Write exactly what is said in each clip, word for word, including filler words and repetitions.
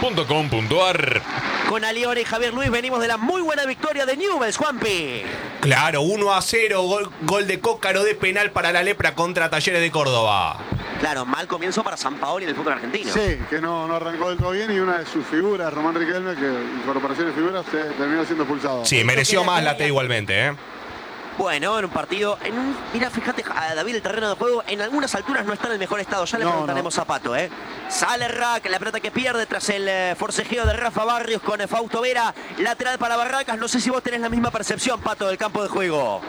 punto com punto ar. Con Aliore y Javier Luis venimos de la muy buena victoria de Newell's, Juanpi. Claro, uno a cero, gol, gol de Cócaro de penal para la Lepra contra Talleres de Córdoba. Claro, mal comienzo para Sampaoli en el fútbol argentino. Sí, que no, no arrancó del todo bien y una de sus figuras, Román Riquelme, que incorporación de figuras, se terminó siendo expulsado. Sí, mereció más la T igualmente, ¿eh? Bueno, en un partido, en un, mira, fíjate, a David, el terreno de juego en algunas alturas no está en el mejor estado. Ya le no, preguntaremos no. a Pato, ¿eh? Sale Rack, la pelota que pierde tras el eh, forcejeo de Rafa Barrios con eh, Fausto Vera. Lateral para Barracas. No sé si vos tenés la misma percepción, Pato, del campo de juego.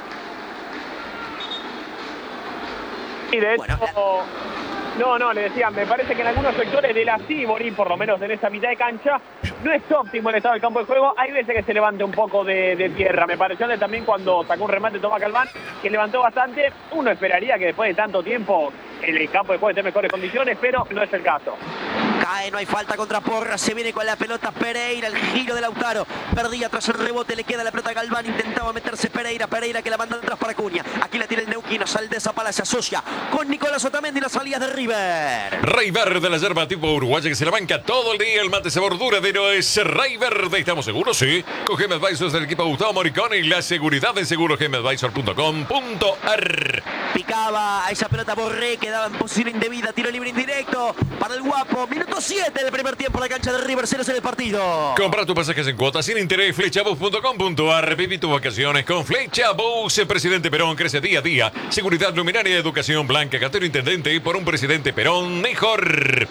Y de hecho, Bueno, la... no, no, le decía, me parece que en algunos sectores de la Sibori, por lo menos en esa mitad de cancha, no es óptimo el estado del campo de juego. Hay veces que se levanta un poco de, de tierra. Me pareció también cuando sacó un remate Tomás Galván, que levantó bastante. Uno esperaría que después de tanto tiempo el campo de juego esté en mejores condiciones, pero no es el caso. Cae, no hay falta contra Porras, se viene con la pelota Pereira, el giro de Lautaro, perdía tras el rebote, le queda la pelota a Galván, intentaba meterse Pereira, Pereira que la manda atrás para Acuña, aquí la tiene el neuquino, Saldeza Pala se asocia con Nicolás Otamendi, las salidas de River. Rey Verde, la yerba tipo uruguaya que se la banca todo el día, el mate sabor duradero es Rey Verde, ¿estamos seguros? Sí. Con G M Advisors del equipo Gustavo Moricone y la seguridad de seguro G M Advisor punto com punto ar. Picaba a esa pelota Borré, quedaba en posición indebida, tiro libre indirecto para el guapo, minuto siete del primer tiempo, la cancha de River, cero en el partido. Compra tus pasajes en cuotas sin interés, flechabus punto com punto ar. Viví tus vacaciones con Flechabus. Presidente Perón crece día a día. Seguridad, luminaria, educación, Blanca, Catero Intendente y por un Presidente Perón mejor.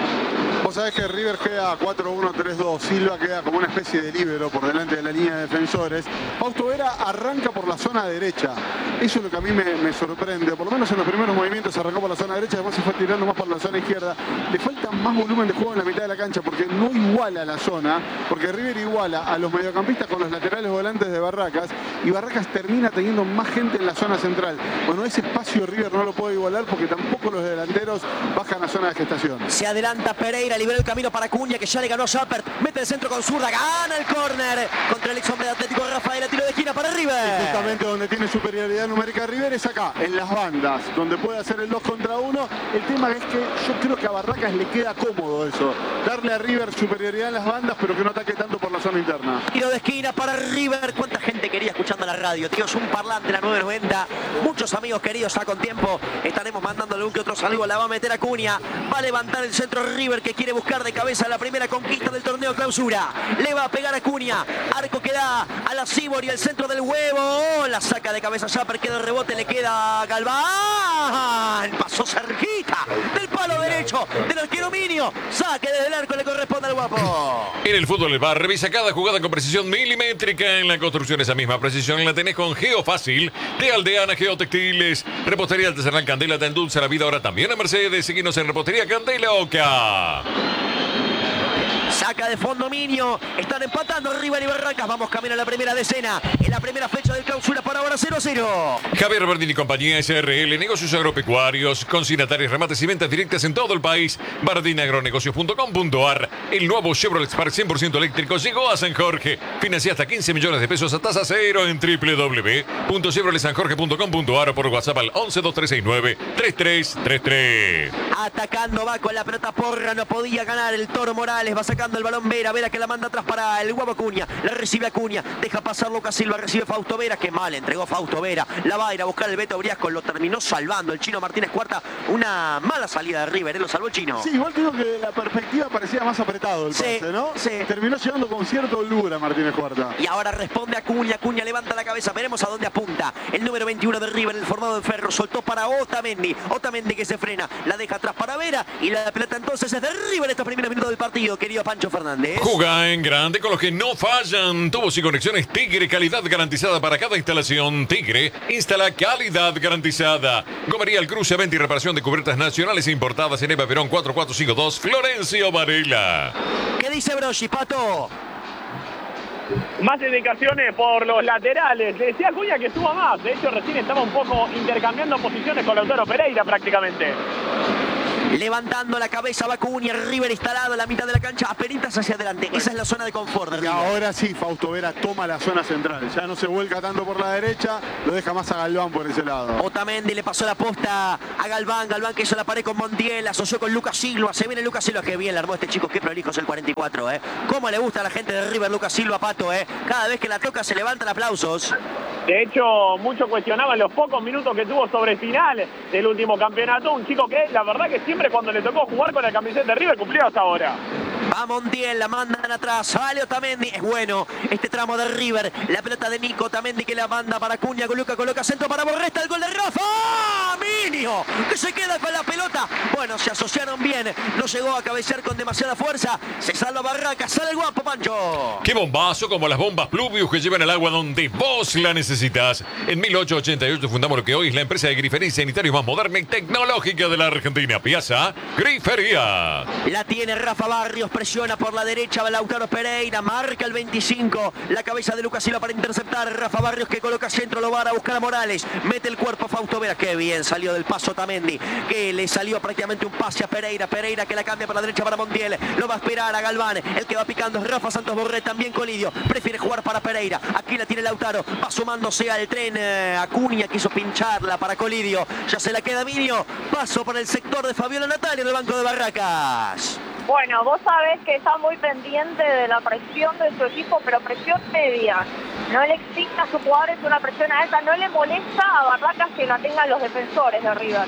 Vos sabés que River queda cuatro uno tres dos, Silva queda como una especie de líbero por delante de la línea de defensores. Fausto Vera arranca por la zona derecha. Eso es lo que a mí me, me sorprende. Por lo menos en los primeros movimientos arrancó por la zona derecha, después se fue tirando más por la zona izquierda. Le falta más volumen de juego en la mitad de la cancha porque no iguala la zona, porque River iguala a los mediocampistas con los laterales volantes de Barracas y Barracas termina teniendo más gente en la zona central. Bueno, ese espacio River no lo puede igualar porque tampoco los delanteros bajan a zona de gestación. Se adelanta Pereira, libera el camino para Acuña, que ya le ganó a Schappert, mete el centro con zurda, gana el córner contra el ex hombre de Atlético Rafael, tiro de esquina para River. Y justamente donde tiene superioridad numérica River es acá, en las bandas, donde puede hacer el dos contra uno. El tema es que yo creo que a Barracas le queda cómodo eso, darle a River superioridad en las bandas, pero que no ataque tanto por la zona interna. Tiro de esquina para River. ¿Cuánta gente quería escuchando la radio? Tío, es un parlante la nueve noventa. Muchos amigos queridos ya con tiempo. Estaremos mandándole un que otro saludo. La va a meter Acuña. Va a levantar el centro River, que quiere buscar de cabeza la primera conquista del torneo clausura. Le va a pegar a Acuña. Arco que da a la Sibori, el centro del huevo. La saca de cabeza Schapper, queda el rebote, le queda Galván. Pasó cerquita del palo derecho del arquero Minio. Saque desde el arco, le corresponde al guapo. En el fútbol del bar, revisa cada jugada con precisión milimétrica. En la construcción esa misma precisión la tenés con Geofácil de Aldeana Geotextiles. Repostería Artesanal Candela te endulza la vida ahora también a Mercedes. Seguinos en Repostería Candela Oca. Saca de fondo Minio. Están empatando River y Barracas. Vamos camino a la primera decena. En la primera fecha del clausura para ahora cero a cero. Javier Bardini y compañía S R L, negocios agropecuarios, consignatarios, remates y ventas directas en todo el país. Bardini Agronegocios punto com punto ar. El nuevo Chevrolet Spark cien por ciento eléctrico llegó a San Jorge. Financia hasta quince millones de pesos a tasa cero en doble u doble u doble u punto chevrolet san jorge punto com punto ar o por WhatsApp al once dos tres seis nueve tres tres tres tres. Atacando va con la pelota Porra. No podía ganar el Toro Morales. Va sacando el balón Vera. Vera que la manda atrás para el Guapo Acuña. La recibe Acuña. Deja pasar Lucas Silva. Recibe Fausto Vera. Que mal entregó Fausto Vera. La va a ir a buscar el Beto Briasco. Lo terminó salvando el Chino Martínez Cuarta. Una mala salida de River. ¿eh? Lo salvó el Chino. Sí, igual digo que la perspectiva parecía más apretado el Sí, pase, ¿no? sí. Terminó llegando con cierta holgura Martínez Cuarta. Y ahora responde Acuña. Acuña levanta la cabeza. Veremos a dónde apunta. El número veintiuno de River, el formado en Ferro. Soltó para Otamendi. Otamendi que se frena. La deja atrás para Vera. Y la pelota entonces es de River estos primeros minutos del partido, querido Pancho Fernández. Juga en grande con los que no fallan. Tubos y conexiones Tigre, calidad garantizada para cada instalación. Tigre instala calidad garantizada. Gomería El Cruce, venta y reparación de cubiertas nacionales e importadas en Eva Perón cuatro cuatro cinco dos, Florencio Varela. ¿Qué dice Broschi, Pato? Más indicaciones por los laterales. Le decía Acuña que suba más. De hecho, recién estaba un poco intercambiando posiciones con Lautaro Pereira prácticamente. Levantando la cabeza va Cunha, River instalado en la mitad de la cancha, apenitas hacia adelante. Esa es la zona de confort de Y River. ahora sí, Fausto Vera toma la zona central. Ya no se vuelca tanto por la derecha, lo deja más a Galván por ese lado. Otamendi le pasó la posta a Galván. Galván que hizo la pared con Montiel, asoció con Lucas Silva. Se viene Lucas Silva, que bien le armó este chico, qué prolijo es el cuarenta y cuatro, ¿eh? Cómo le gusta a la gente de River Lucas Silva, Pato, ¿eh? Cada vez que la toca se levantan aplausos. De hecho, muchos cuestionaban los pocos minutos que tuvo sobre final del último campeonato. Un chico que, la verdad que siempre cuando le tocó jugar con la camiseta de River cumplió hasta ahora. Va Montiel, la mandan atrás, sale Otamendi, es bueno este tramo de River, la pelota de Nico, Otamendi que la manda para Cunha, Coluca coloca centro para Borresta, el gol de Rafa, ¡Ah! Minio, que se queda con la pelota, bueno, se asociaron bien, no llegó a cabecear con demasiada fuerza, se salva Barraca, sale el guapo Pancho. ¡Qué bombazo! Como las bombas Pluvius que llevan el agua donde vos la necesitas. En mil ochocientos ochenta y ocho fundamos lo que hoy es la empresa de grifería y sanitarios más moderna y tecnológica de la Argentina, Piazza Grifería. La tiene Rafa Barrios, presiona por la derecha, va Lautaro Pereira, marca el veinticinco, la cabeza de Lucas Silva para interceptar, Rafa Barrios que coloca centro, lo va a buscar a Morales, mete el cuerpo a Fausto Vera, qué bien salió del paso Otamendi, que le salió prácticamente un pase a Pereira, Pereira que la cambia para la derecha para Montiel, lo va a esperar a Galván, el que va picando es Rafa Santos Borré, también Colidio, prefiere jugar para Pereira, aquí la tiene Lautaro, va sumándose al tren, eh, Acuña quiso pincharla para Colidio, ya se la queda Minio, paso por el sector de Fabiola Natalia en el banco de Barracas. Bueno, vos sabés que está muy pendiente de la presión de su equipo, pero presión media. No le exige a sus jugadores una presión alta, no le molesta a Barracas que la tengan los defensores de River.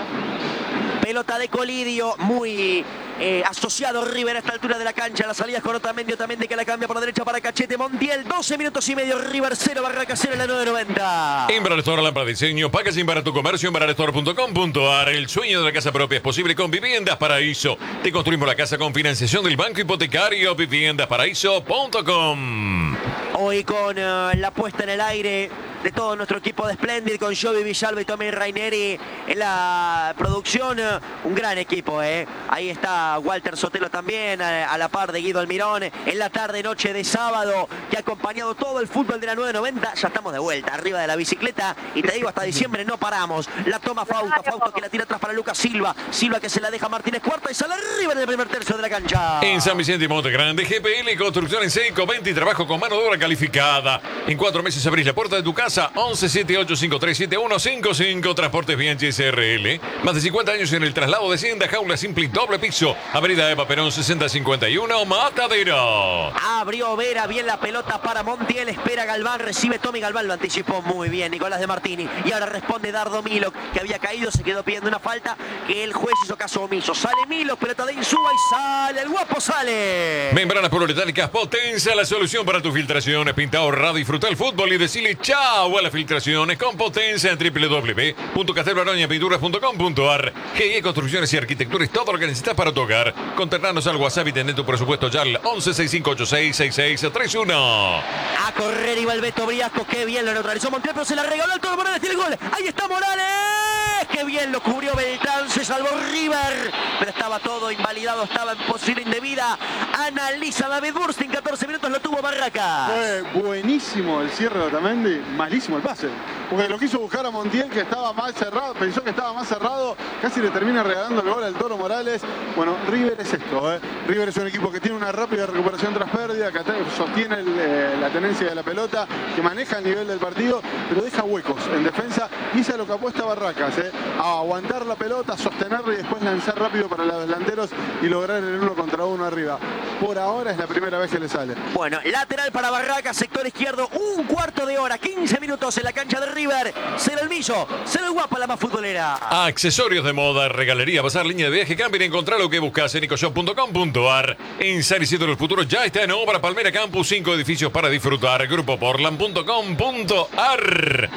Pelota de Colidio, muy eh, asociado River a esta altura de la cancha. La salida con Otamendi, Otamendi que la cambia por la derecha para Cachete. Montiel, doce minutos y medio. River cero, Barracas cero en la nueve noventa. Embrar Store, lámpara de diseño, packaging para tu comercio, embrar store punto com punto a r. El sueño de la casa propia es posible con Viviendas Paraíso. Te construimos la casa con financiación del Banco Hipotecario. viviendas paraíso punto com. Hoy con uh, la puesta en el aire de todo nuestro equipo de Splendid, con Jovi Villalba y Tommy Raineri en la producción. Un gran equipo, ¿eh? Ahí está Walter Sotelo también, a, a la par de Guido Almirón, en la tarde-noche de sábado, que ha acompañado todo el fútbol de la nueve noventa. Ya estamos de vuelta, arriba de la bicicleta, y te digo, hasta diciembre no paramos. La toma Fausto, Fausto que la tira atrás para Lucas Silva, Silva que se la deja a Martínez Cuarta y sale arriba en el primer tercio de la cancha. En San Vicente y Monte Grande, G P L Construcción en seco, venta y trabajo con mano de obra calificada. En cuatro meses abrís la puerta de tu casa. Once siete ocho cinco tres siete uno cinco cinco. Transportes Bianchi S R L. Más de cincuenta años en el traslado de hacienda, jaula simple y doble piso. Avenida Eva Perón sesenta cincuenta y uno, Matadero. Abrió Vera, bien la pelota para Montiel, espera Galván, recibe Tommy Galván, lo anticipó muy bien Nicolás de Martini. Y ahora responde Dardo Milo, que había caído, se quedó pidiendo una falta, que el juez hizo caso omiso. Sale Milo, pelota de Insúa y sale, el guapo sale. Membranas polimetálicas Potenza, la solución para tus filtraciones. Pinta, ahorra, disfruta el fútbol y decirle chao a las filtraciones con Potenza en w w w punto castelbaroña pinturas punto com punto a r. G I Construcciones y Arquitectura es todo lo que necesitas para tu hogar. Contactanos al WhatsApp y tener tu presupuesto ya al once sesenta y cinco ochenta y seis sesenta y seis treinta y uno. A correr iba el Beto Briasco, qué bien lo neutralizó Montiel, pero se la regaló al Toro Morales, tiene el gol. Ahí está Morales, qué bien lo cubrió Beltrán, se salvó River, pero estaba todo invalidado, estaba en posición indebida. Analiza David Burstin, catorce minutos lo tuvo Barracas. Fue buenísimo el cierre de Otamendi, malísimo el pase. Porque lo quiso buscar a Montiel, que estaba más cerrado, pensó que estaba más cerrado, casi le termina regalando el gol al Toro Morales. Bueno, River es esto, ¿eh? River es un equipo que tiene una rápida recuperación tras pérdida, que sostiene el, eh, la tenencia de la pelota, que maneja el nivel del partido, pero deja huecos en defensa, y es a lo que apuesta Barracas, ¿eh? A aguantar la pelota, sostenerla y después lanzar rápido para los delanteros y lograr el uno contra uno arriba. Por ahora es la primera vez que le sale. Bueno, lateral para Barracas, sector izquierdo, un cuarto de hora, quince minutos en la cancha de River. Cero el Millo, cero el Guapo, la más futbolera. Accesorios de moda, regalería, bazar, línea de viaje, camping, encontrar lo que buscas en ecoshop punto com punto a r. En San Isidro del Futuro ya está en obra Palmera Campus, cinco edificios para disfrutar. grupo portland punto com punto a r.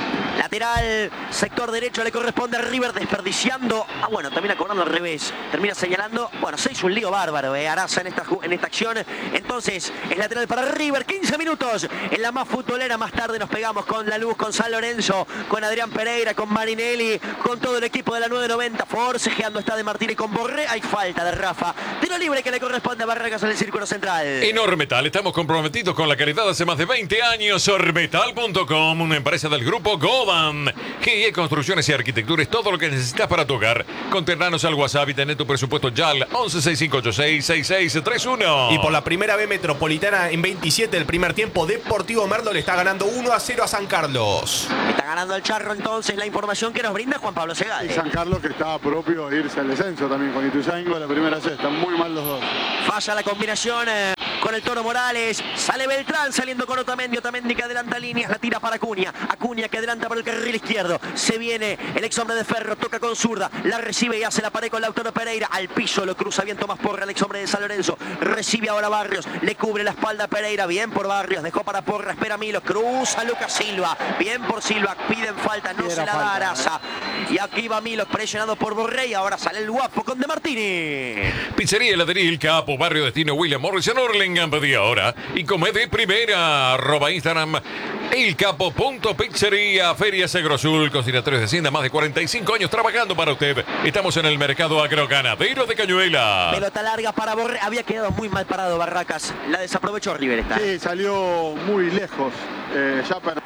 Lateral, sector derecho le corresponde a River, desperdiciando. Ah, bueno, termina cobrando al revés. Termina señalando. Bueno, se hizo un lío bárbaro, eh, Araza en esta, en esta acción. Entonces, es lateral para River. quince minutos en la más futbolera. Más tarde nos pegamos con La Luz, con San Lorenzo, con Adrián Pereira, con Marinelli, con todo el equipo de la nueve noventa. Forcejeando está de Martínez con Borré. Hay falta de Rafa. Tiro libre que le corresponde a Barracas en el círculo central. En Ormetal estamos comprometidos con la calidad hace más de veinte años. Ormetal punto com, una empresa del grupo Go Bodan. G I E Construcciones y Arquitectura es todo lo que necesitas para tu hogar. Conternanos al WhatsApp y tener tu presupuesto ya al once seis cinco ocho seis seis seis tres uno. Y por la primera vez Metropolitana en veintisiete del primer tiempo, Deportivo Merlo le está ganando uno a cero a San Carlos. Está ganando el Charro entonces, la información que nos brinda Juan Pablo Segal. Y San Carlos que estaba propio de irse al descenso también con Ituzaingó, la primera C. Están muy mal los dos. Falla la combinación eh, con el Toro Morales. Sale Beltrán saliendo con Otamendi. Otamendi que adelanta líneas, la tira para Acuña. Acuña que adelanta por el carril izquierdo. Se viene el ex hombre de Ferro, toca con zurda. La recibe y hace la pared con Lautaro Pereira. Al piso lo cruza bien Tomás Porra, el ex hombre de San Lorenzo. Recibe ahora Barrios. Le cubre la espalda a Pereira. Bien por Barrios. Dejó para Porra. Espera Milo. Cruza Lucas Silva. Bien por Silva. Piden falta. No se la da Araza. Y aquí va Milo presionado por Borrell. Ahora sale el guapo con De Martini. Pizzería Heladería El Capo, Barrio Destino William Morris en Hurlingham. Pedí ahora y come de primera. Arroba Instagram El Capo punto pizzería. Feria Segrosul. Conciliatorios de Hacienda. Más de cuarenta y cinco años trabajando para usted. Estamos en el mercado agroganadero de Cañuela. Pelota larga para Borrell. Había quedado muy mal parado Barracas. La desaprovechó River esta. Sí, salió muy lejos. Eh, ya per...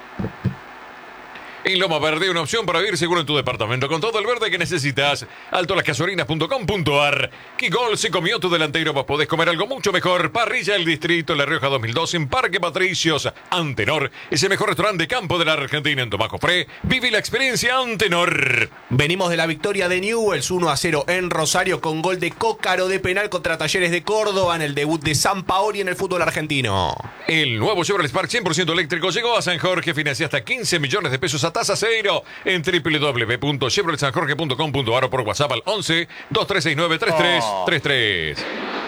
En Loma Verde, una opción para vivir seguro en tu departamento con todo el verde que necesitas. alto las gasolinas punto com punto ar. ¿Qué gol se comió tu delantero? Vos podés comer algo mucho mejor. Parrilla El Distrito, La Rioja dos mil dos, en Parque Patricios. Antenor es el mejor restaurante de campo de la Argentina. En Tomás Jofré, vive la experiencia Antenor. Venimos de la victoria de Newell's uno a cero en Rosario con gol de Cócaro de penal contra Talleres de Córdoba en el debut de Sampaoli en el fútbol argentino. El nuevo Chevrolet Spark cien por ciento eléctrico llegó a San Jorge. Financia hasta quince millones de pesos a tasa cero en doble u doble u doble u punto chevrolet san jorge punto com punto ar o por WhatsApp al once, dos tres seis nueve, tres tres tres tres.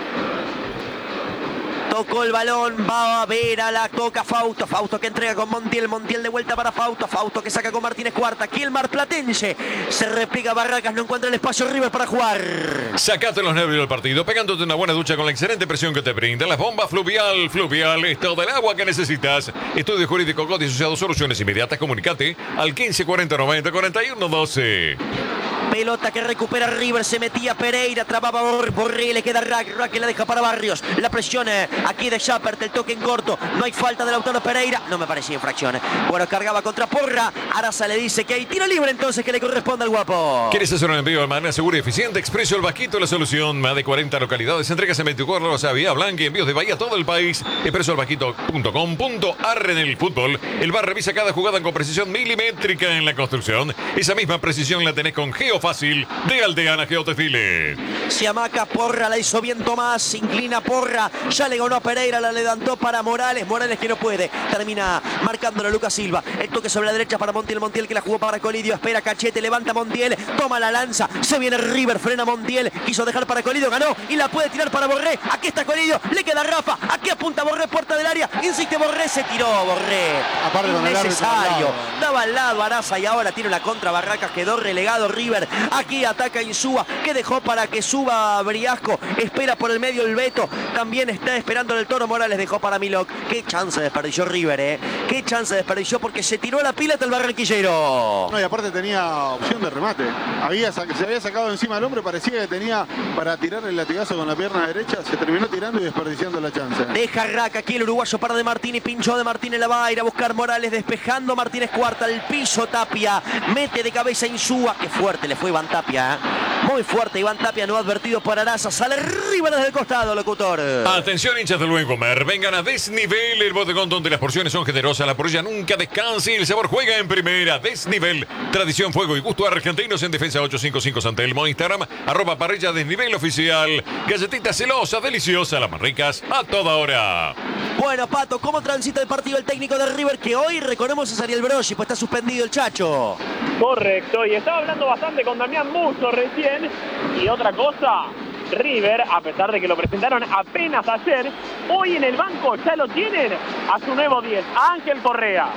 Tocó el balón, va a ver a la toca Fausto. Fausto que entrega con Montiel. Montiel de vuelta para Fausto. Fausto que saca con Martínez Cuarta. Aquí el marplatense. Se repliega Barracas, no encuentra el espacio River para jugar. Sacate los nervios del partido pegándote una buena ducha con la excelente presión que te brinda las bombas Fluvial. Fluvial es todo el agua que necesitas. Estudio Jurídico Coti Asociados, soluciones inmediatas. Comunicate al quince cuarenta noventa cuarenta y uno doce. Pelota que recupera River, se metía Pereira, trababa Borrell, le queda Rack, Rack que la deja para Barrios. La presión eh, aquí de Schappert, el toque en corto, no hay falta de Lautaro Pereira, no me parecía infracción. Bueno, cargaba contra Porra, Araza le dice que hay tiro libre entonces que le corresponde al guapo. ¿Quieres hacer un envío de manera segura y eficiente? Expreso El Vasquito, la solución. Más de cuarenta localidades, entregas en veinticuatro horas a Vía Blanca y envíos de Bahía a todo el país. expreso el vasquito punto com punto ar. En el fútbol, el V A R revisa cada jugada con precisión milimétrica. En la construcción, esa misma precisión la tenés con Geofácil de Aldeana Geotextiles. Se amaca Porra, la hizo bien Tomás, se inclina Porra, ya le ganó a Pereira, la levantó para Morales, Morales que no puede, termina marcándolo Lucas Silva, el toque sobre la derecha para Montiel, Montiel que la jugó para Colidio, espera Cachete, levanta Montiel, toma la lanza, se viene River, frena Montiel, quiso dejar para Colidio, ganó y la puede tirar para Borré, aquí está Colidio, le queda Rafa, aquí apunta Borré, puerta del área, insiste Borré, se tiró Borré, Aparte con el innecesario, árbitro daba al lado Araza y ahora tiene la contra Barracas, quedó relegado River, aquí ataca Insúa, que dejó para que suba Briasco, espera por el medio el Beto, también está esperando el Toro Morales, dejó para Milok, qué chance desperdició River, eh, qué chance desperdició porque se tiró a la pileta el barranquillero. No, y aparte tenía opción de remate, había, se había sacado encima al hombre, parecía que tenía para tirar el latigazo con la pierna derecha, se terminó tirando y desperdiciando la chance. Deja Raca aquí el uruguayo para De Martini, pinchó De Martini, la va a ir a buscar Morales, despejando Martínez Cuarta, al piso Tapia, mete de cabeza Insúa, qué fuerte le fue Iván Tapia, ¿eh? Muy fuerte Iván Tapia, no advertido por Araza, sale River desde el costado, locutor. Atención hinchas del buen comer, vengan a Desnivel, el bodegón donde las porciones son generosas, la porilla nunca descansa y el sabor juega en primera. Desnivel, tradición, fuego y gusto argentinos en Defensa ochocientos cincuenta y cinco San Telmo, Instagram, arroba parrilla Desnivel oficial. Galletitas celosas, deliciosas, las más ricas, a toda hora. Bueno, Pato, ¿cómo transita el partido el técnico de River que hoy recordemos es Ariel Broggi, pues está suspendido el Chacho? Correcto, y estaba hablando bastante con Damián Musso recién. Y otra cosa, River, a pesar de que lo presentaron apenas ayer, hoy en el banco ya lo tienen a su nuevo diez, a Ángel Correa.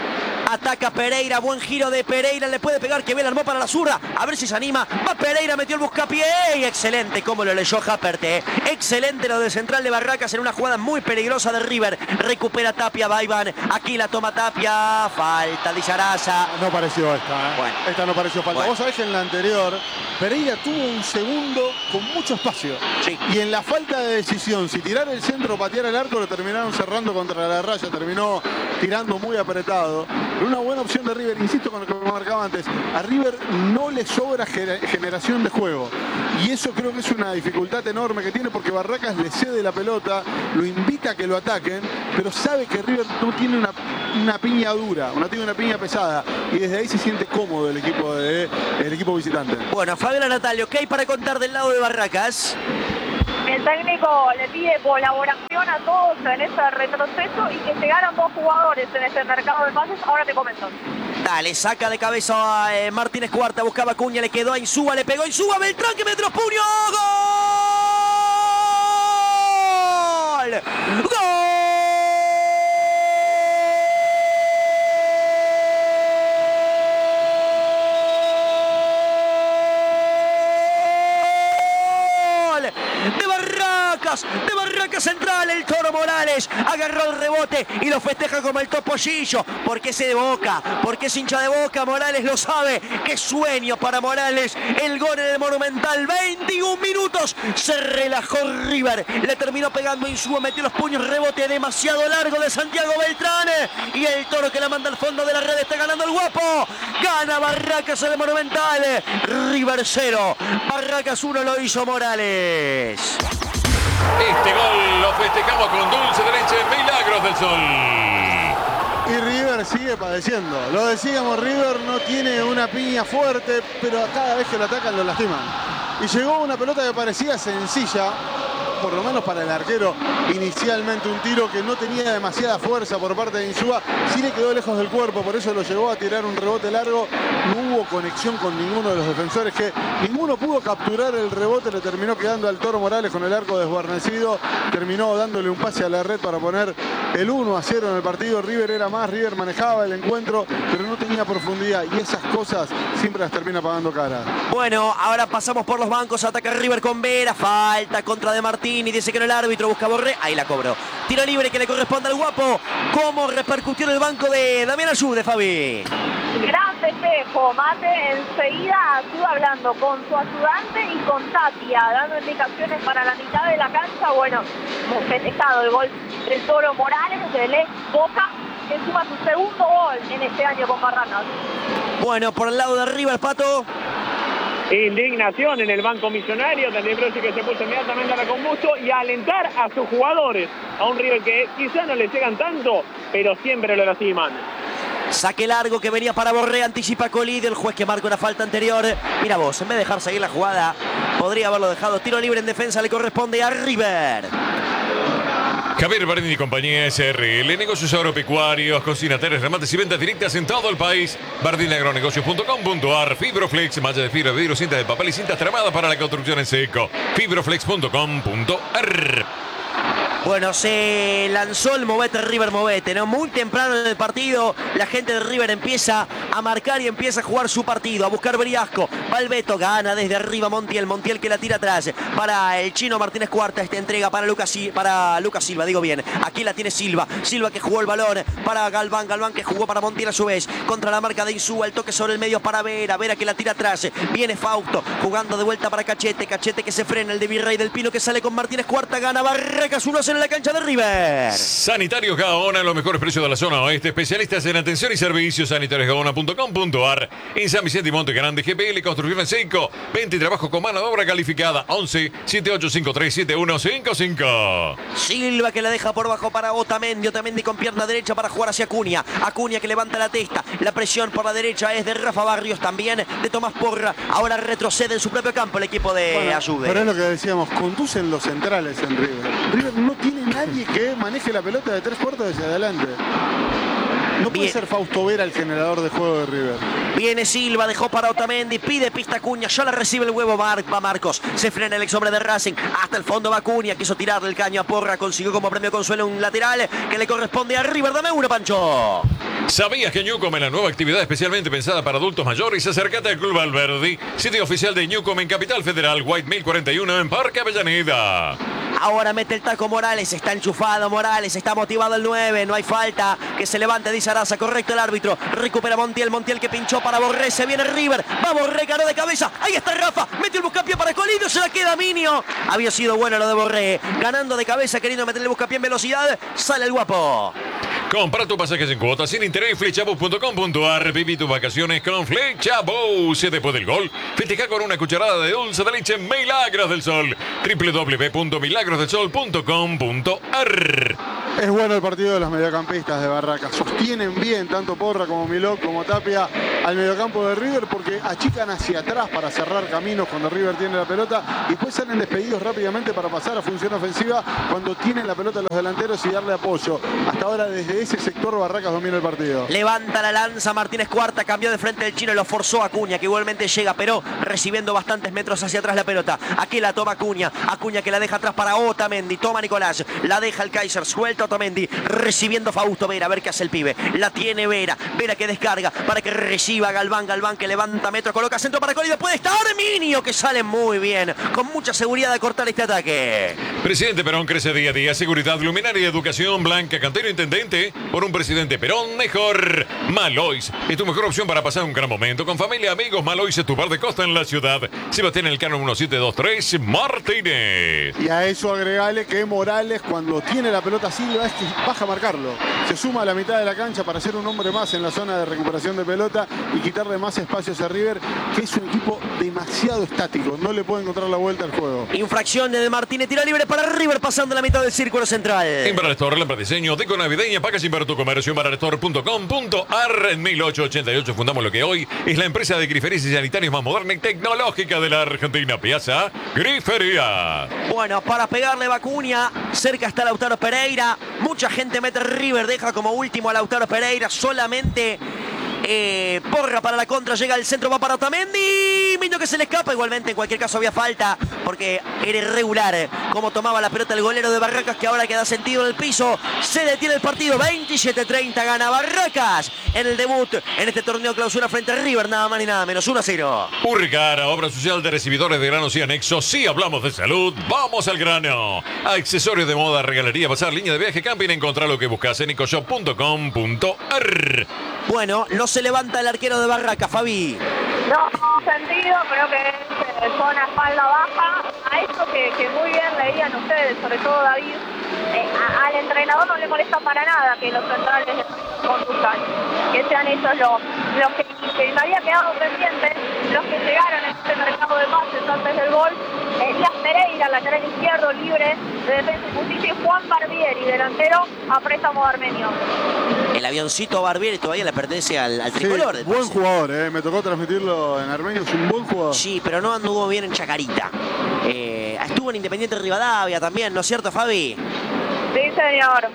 Ataca Pereira, buen giro de Pereira, le puede pegar, que bien armó para la zurda, a ver si se anima, va Pereira, metió el buscapié, y excelente como lo leyó Jappert, eh. Excelente lo de central de Barracas en una jugada muy peligrosa de River, recupera Tapia, va Iván, aquí la toma Tapia, falta de Yaraza. No pareció esta, ¿eh? Bueno. Esta no pareció falta. Bueno. Vos sabés que en la anterior, Pereira tuvo un segundo con mucho espacio. Sí. Y en la falta de decisión, si tirar el centro o patear el arco, lo terminaron cerrando contra la raya, terminó tirando muy apretado. Pero una buena opción de River, insisto con lo que me marcaba antes, a River no le sobra generación de juego. Y eso creo que es una dificultad enorme que tiene porque Barracas le cede la pelota, lo invita a que lo ataquen, pero sabe que River no tiene una, una piña dura, no tiene una piña pesada. Y desde ahí se siente cómodo el equipo, de, el equipo visitante. Bueno, Fabiola Natalio, ¿qué hay para contar del lado de Barracas? El técnico le pide colaboración a todos en ese retroceso y que llegaran dos jugadores en ese mercado de pases. Ahora te comento. Dale, saca de cabeza a eh, Martínez Cuarta, buscaba Acuña, le quedó a Insúa, le pegó a Insúa, Beltrán que metió los puños. ¡Gol! ¡Gol! De Barracas, de Barracas Central, el Toro Morales agarró el rebote y lo festeja como el topollillo, porque es de Boca, porque es hincha de Boca, Morales lo sabe, qué sueño para Morales, el gol en el Monumental, veintiún minutos, se relajó River, le terminó pegando Insúa, metió los puños, rebote demasiado largo de Santiago Beltrán, y el Toro que la manda al fondo de la red, está ganando el Guapo, gana Barracas en el Monumental, River cero, Barracas uno, lo hizo Morales. Este gol lo festejamos con dulce de leche, Milagros del Sol. Y River sigue padeciendo. Lo decíamos, River no tiene una piña fuerte, pero cada vez que lo atacan lo lastiman. Y llegó una pelota que parecía sencilla, por lo menos para el arquero, inicialmente un tiro que no tenía demasiada fuerza por parte de Insúa, sí le quedó lejos del cuerpo, por eso lo llevó a tirar un rebote largo, no hubo conexión con ninguno de los defensores, que ninguno pudo capturar el rebote, le terminó quedando al Toro Morales con el arco desguarnecido, terminó dándole un pase a la red para poner el uno a cero en el partido. River era más, River manejaba el encuentro, pero no tenía profundidad, y esas cosas siempre las termina pagando cara. Bueno, ahora pasamos por los bancos, ataca River con Vera, falta contra De Martín, y dice que no el árbitro, busca Borré, ahí la cobró. Tiro libre que le corresponde al Guapo. ¿Cómo repercutió en el banco de Damián Ayude, Fabi? Gran festejo, Mate enseguida estuvo hablando con su ayudante y con Tatia, dando indicaciones para la mitad de la cancha. Bueno, festejado el gol del Toro Morales, del ex Boca, que suma su segundo gol en este año con Barracas. Bueno, por el lado de River, Pato. Indignación en el banco millonario, Tandebrosi que se puso inmediatamente a la combusto y a alentar a sus jugadores, a un River que quizá no le llegan tanto, pero siempre lo lastiman. Saque largo que venía para Borré, anticipa Colidio, el juez que marca una falta anterior. Mira vos, en vez de dejar seguir la jugada, podría haberlo dejado. Tiro libre en defensa, le corresponde a River. Javier Bardini y compañía S R L, negocios agropecuarios, cocinateres, remates y ventas directas en todo el país. bardini agronegocios punto com punto a r, Fibroflex, malla de fibra, vidrio, cinta de papel y cintas tramadas para la construcción en seco. Fibroflex punto com punto a r. Bueno, se lanzó el Movete River Movete, ¿no? Muy temprano en el partido, la gente de River empieza a marcar y empieza a jugar su partido, a buscar Briasco. Valbeto gana desde arriba Montiel, Montiel que la tira atrás para el chino Martínez Cuarta, esta entrega para Lucas, para Lucas Silva, digo bien. Aquí la tiene Silva, Silva que jugó el balón para Galván, Galván que jugó para Montiel a su vez, contra la marca de Insúa, el toque sobre el medio para Vera, Vera que la tira atrás, viene Fausto, jugando de vuelta para Cachete, Cachete que se frena, el de Virrey del Pino que sale con Martínez Cuarta, gana Barracas uno en la cancha de River. Sanitarios Gaona, los mejores precios de la zona oeste, especialistas en atención y servicios, sanitarios gaona punto com punto a r. En San Vicente y Monte Grande, G P L, construcción en seco, venta y trabajo con mano de obra calificada, once, setenta y ocho cincuenta y tres, setenta y uno cincuenta y cinco. Silva que la deja por bajo para Otamendi, Otamendi con pierna derecha para jugar hacia Acuña, Acuña que levanta la testa, la presión por la derecha es de Rafa Barrios, también de Tomás Porra, ahora retrocede en su propio campo el equipo de bueno, Ayude. Pero es lo que decíamos, conducen los centrales en River. River no tiene nadie que maneje la pelota de tres cuartos hacia adelante. No puede Bien. ser Fausto Vera el generador de juego de River. Viene Silva, dejó para Otamendi, pide pista Acuña, ya la recibe el huevo, Mar va Marcos, se frena el ex hombre de Racing, hasta el fondo va Acuña, quiso tirarle el caño a Porra, consiguió como premio consuelo un lateral que le corresponde a River, dame uno, Pancho. ¿Sabías que Newcom es la nueva actividad especialmente pensada para adultos mayores? Acércate al Club Alberdi, sitio oficial de Newcom en Capital Federal, White Mill cuarenta y uno en Parque Avellaneda. Ahora mete el taco Morales, está enchufado Morales, está motivado el nueve, no hay falta, que se levante, dice Araza, correcto el árbitro, recupera Montiel, Montiel que pinchó para Borré, se viene River, va Borré, ganó de cabeza, ahí está Rafa, metió el buscapié para Colidio, se la queda Minio, había sido bueno lo de Borré, ganando de cabeza, queriendo meterle el buscapié en velocidad, sale el Guapo. Compra tus pasajes en cuotas sin interés, flechabus punto com punto ar. Viví tus vacaciones con Flechabus. Después del gol, festeja con una cucharada de dulce de leche Milagros del Sol. doble u doble u doble u punto milagros del sol punto com punto ar. Es bueno el partido de los mediocampistas de Barracas. Sostienen bien tanto Porra como Milok como Tapia al mediocampo de River porque achican hacia atrás para cerrar caminos cuando River tiene la pelota y después salen despedidos rápidamente para pasar a función ofensiva cuando tienen la pelota los delanteros y darle apoyo. Hasta ahora desde ese sector Barracas domina el partido. Levanta la lanza Martínez Cuarta, cambió de frente el chino, lo forzó a Acuña que igualmente llega pero recibiendo bastantes metros hacia atrás la pelota. Aquí la toma Acuña, Acuña que la deja atrás para Otamendi, toma Nicolás, la deja el Kaiser, suelta Otamendi, recibiendo Fausto Vera, a ver qué hace el pibe. La tiene Vera, Vera que descarga para que reciba Galván, Galván que levanta metros, coloca centro para Colidio, puede estar Minio que sale muy bien, con mucha seguridad de cortar este ataque. Presidente Perón crece día a día, seguridad, luminaria y educación, Blanca Cantero intendente, por un presidente Perón mejor. Malois es tu mejor opción para pasar un gran momento con familia, amigos. Malois es tu bar de costa en la ciudad. Sebastián Elcano uno siete dos tres Martínez. Y a eso agregale que Morales cuando tiene la pelota Silva es que baja a marcarlo. Se suma a la mitad de la cancha para ser un hombre más en la zona de recuperación de pelota y quitarle más espacios a River, que es un equipo demasiado estático. No le puede encontrar la vuelta al juego. Infracción de Martínez, tiro libre para River pasando la mitad del círculo central. En Barrestore, lámpara de diseño, deco navideña, packaging para tu comercio en barrestore punto com punto ar. En mil ochocientos ochenta y ocho fundamos lo que hoy es la empresa de griferías y sanitarios más moderna y tecnológica de la Argentina. Piazza Grifería. Bueno, para pegarle Acuña, cerca está Lautaro Pereira. Mucha gente mete River, deja como último a Lautaro Pereira. Solamente eh, Porra para la contra, llega al centro, va para Otamendi. Minio que se le escapa, igualmente en cualquier caso había falta porque era irregular como tomaba la pelota el golero de Barracas, que ahora queda sentido en el piso. Se detiene el partido, veintisiete treinta gana Barracas en el debut en este torneo clausura frente a River, nada más ni nada menos, uno a cero. Urricara, obra social de recibidores de granos y anexos. Si hablamos de salud, vamos al grano. Accesorios de moda, regalería, pasar, línea de viaje, camping, encontrar lo que buscas en ecoshop punto com punto ar. Bueno, no se levanta el arquero de Barracas, Fabi. No, sentido, creo que es eh, zona espalda baja. A eso que, que muy bien leían ustedes, sobre todo David, eh, a, al entrenador no le molesta para nada que los centrales conduzcan, que sean ellos los, los que, que me había quedado pendientes, los que llegaron en este mercado de pases antes del gol. Elías Pereira, lateral izquierdo, libre de Defensa y Justicia, y Juan Barbieri, delantero a préstamo de Armenio. El avioncito Barbieri todavía le pertenece al, al Sí, tricolor. buen jugador, eh. Me tocó transmitirlo en Armenio, es un buen jugador. Sí, pero no anduvo bien en Chacarita. Eh, estuvo en Independiente Rivadavia también, ¿no es cierto, Fabi? Sí, señor.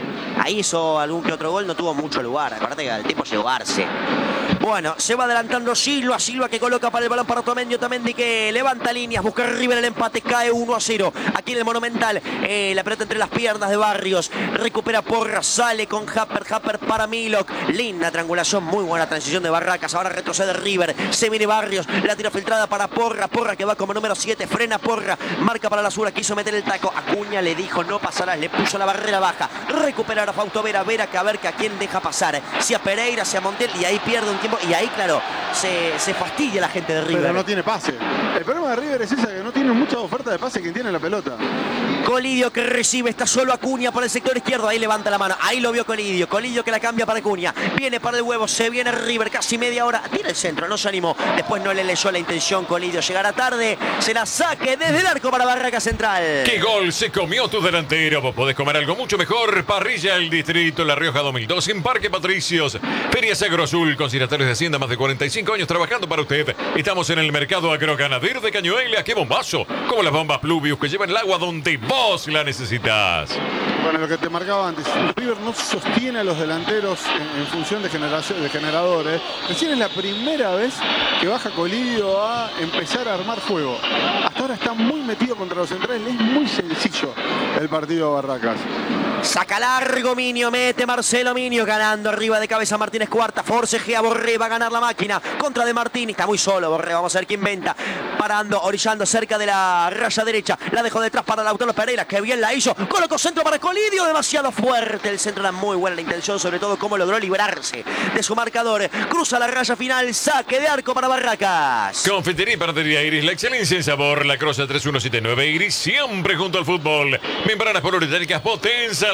Ahí hizo algún que otro gol, no tuvo mucho lugar. Aparte que el tiempo llevarse. Bueno, se va adelantando Silva, Silva que coloca para el balón para Otamendi, Otamendi que levanta líneas, busca River el empate, cae uno a cero. Aquí en el Monumental, eh, la pelota entre las piernas de Barrios, recupera Porra, sale con Happer, Happer para Milok. Linda triangulación, muy buena transición de Barracas, ahora retrocede River, se viene Barrios, la tira filtrada para Porra, Porra que va como número siete, frena Porra, marca para la Sura, quiso meter el taco, Acuña le dijo no pasarás, le puso la barrera baja, recupera a Fausto Vera, Vera que a ver que a quién deja pasar, si a Pereira, si a Montiel, y ahí pierde un tiempo. Y ahí, claro, se, se fastidia la gente de River. Pero no tiene pase. El problema de River es esa, que no tiene mucha oferta de pase quien tiene la pelota. Colidio que recibe, está solo Acuña por el sector izquierdo, ahí levanta la mano, ahí lo vio Colidio, Colidio que la cambia para Acuña, viene para el huevo, se viene River, casi media hora, tira el centro, no se animó, después no le leyó la intención Colidio, llegará tarde, será saque desde el arco para Barraca Central. ¿Qué gol se comió tu delantero? Vos podés comer algo mucho mejor. Parrilla El Distrito, La Rioja dos mil dos, en Parque Patricios. Feria Sagro Azul, consignatarios de Hacienda, más de cuarenta y cinco años trabajando para usted. Estamos en el mercado agroganadero de Cañuelas. ¡Qué bombazo! Como las bombas Pluvius que llevan el agua donde vos la necesitas. Bueno, lo que te marcaba antes, River no sostiene a los delanteros en, en función de, generación, de generadores. Recién es la primera vez que baja Colidio a empezar a armar juego. Hasta ahora está muy metido contra los centrales, es muy sencillo el partido de Barracas. Saca largo Minio, mete Marcelo Minio, ganando arriba de cabeza Martínez Cuarta, forcejea Borré, va a ganar la máquina, contra de Martín, está muy solo Borré, vamos a ver quién inventa, parando, orillando cerca de la raya derecha, la dejó detrás para Lautaro Pereira, que bien la hizo, colocó centro para Colidio, demasiado fuerte, el centro era muy buena la intención, sobre todo cómo logró librarse de su marcador, cruza la raya final, saque de arco para Barracas. Confitería y Panadería Iris, la excelencia en sabor, La Croce tres uno siete nueve Iris, siempre junto al fútbol, membranas poliuretánicas Potenza, la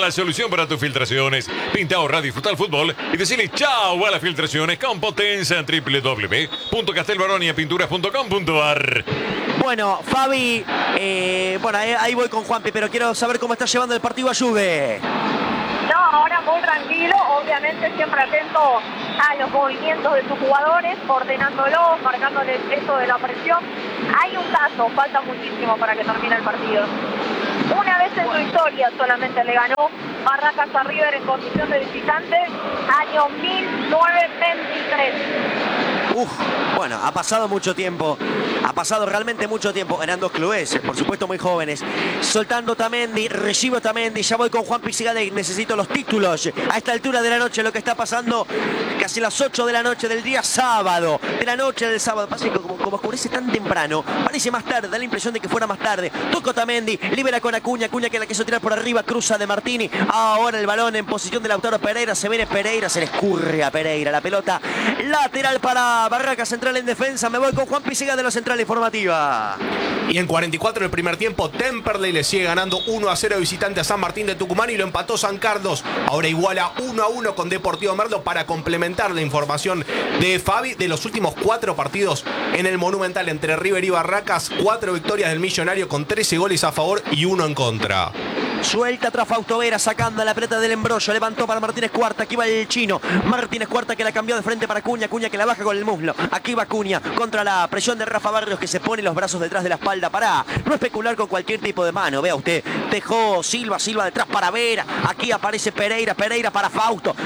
la solución para tus filtraciones. Pinta, ahorra, disfruta el fútbol y decirle chao a las filtraciones con Potenza en w w w punto castelbaronia pinturas punto com punto a r. Bueno, Fabi, eh, bueno, ahí, ahí voy con Juanpi, pero quiero saber cómo está llevando el partido a Juve. No, ahora muy tranquilo, obviamente siempre atento a los movimientos de sus jugadores, ordenándolos, marcándoles esto de la presión. Hay un dato, falta muchísimo para que termine el partido. Una vez en su historia solamente le ganó Barracas a River en condición de visitante, año mil novecientos veintitrés. Uf, bueno, ha pasado mucho tiempo. Ha pasado realmente mucho tiempo. Eran dos clubes, por supuesto muy jóvenes. Soltando Tamendi, recibo Tamendi. Ya voy con Juan Pisigade. Necesito los títulos. A esta altura de la noche, lo que está pasando casi las ocho de la noche del día sábado. De la noche del sábado. Pasa que como, como oscurece tan temprano, parece más tarde. Da la impresión de que fuera más tarde. Toco Tamendi, libera con Acuña. Acuña que la quiso tirar por arriba. Cruza de Martini. Ahora el balón en posición de Lautaro Pereira. Se viene Pereira. Se le escurre a Pereira la pelota. Lateral para Barracas, central en defensa. Me voy con Juan Pisigade de la central informativa. Y en cuarenta y cuatro del primer tiempo, Temperley le sigue ganando uno a cero visitante a San Martín de Tucumán y lo empató San Carlos. Ahora iguala uno a uno con Deportivo Merlo para complementar la información de Fabi de los últimos cuatro partidos en el Monumental entre River y Barracas. Cuatro victorias del Millonario con trece goles a favor y uno en contra. Suelta atrás Fausto Vera, sacando la pelota del embrollo. Levantó para Martínez Cuarta. Aquí va el chino. Martínez Cuarta que la cambió de frente para Cuña. Cuña que la baja con el muslo. Aquí va Cuña contra la presión de Rafa Barrios, que se pone los brazos detrás de la espalda para no especular con cualquier tipo de mano. Vea usted. Dejó Silva. Silva detrás para Vera. Aquí aparece Pereira. Pereira para Fausto.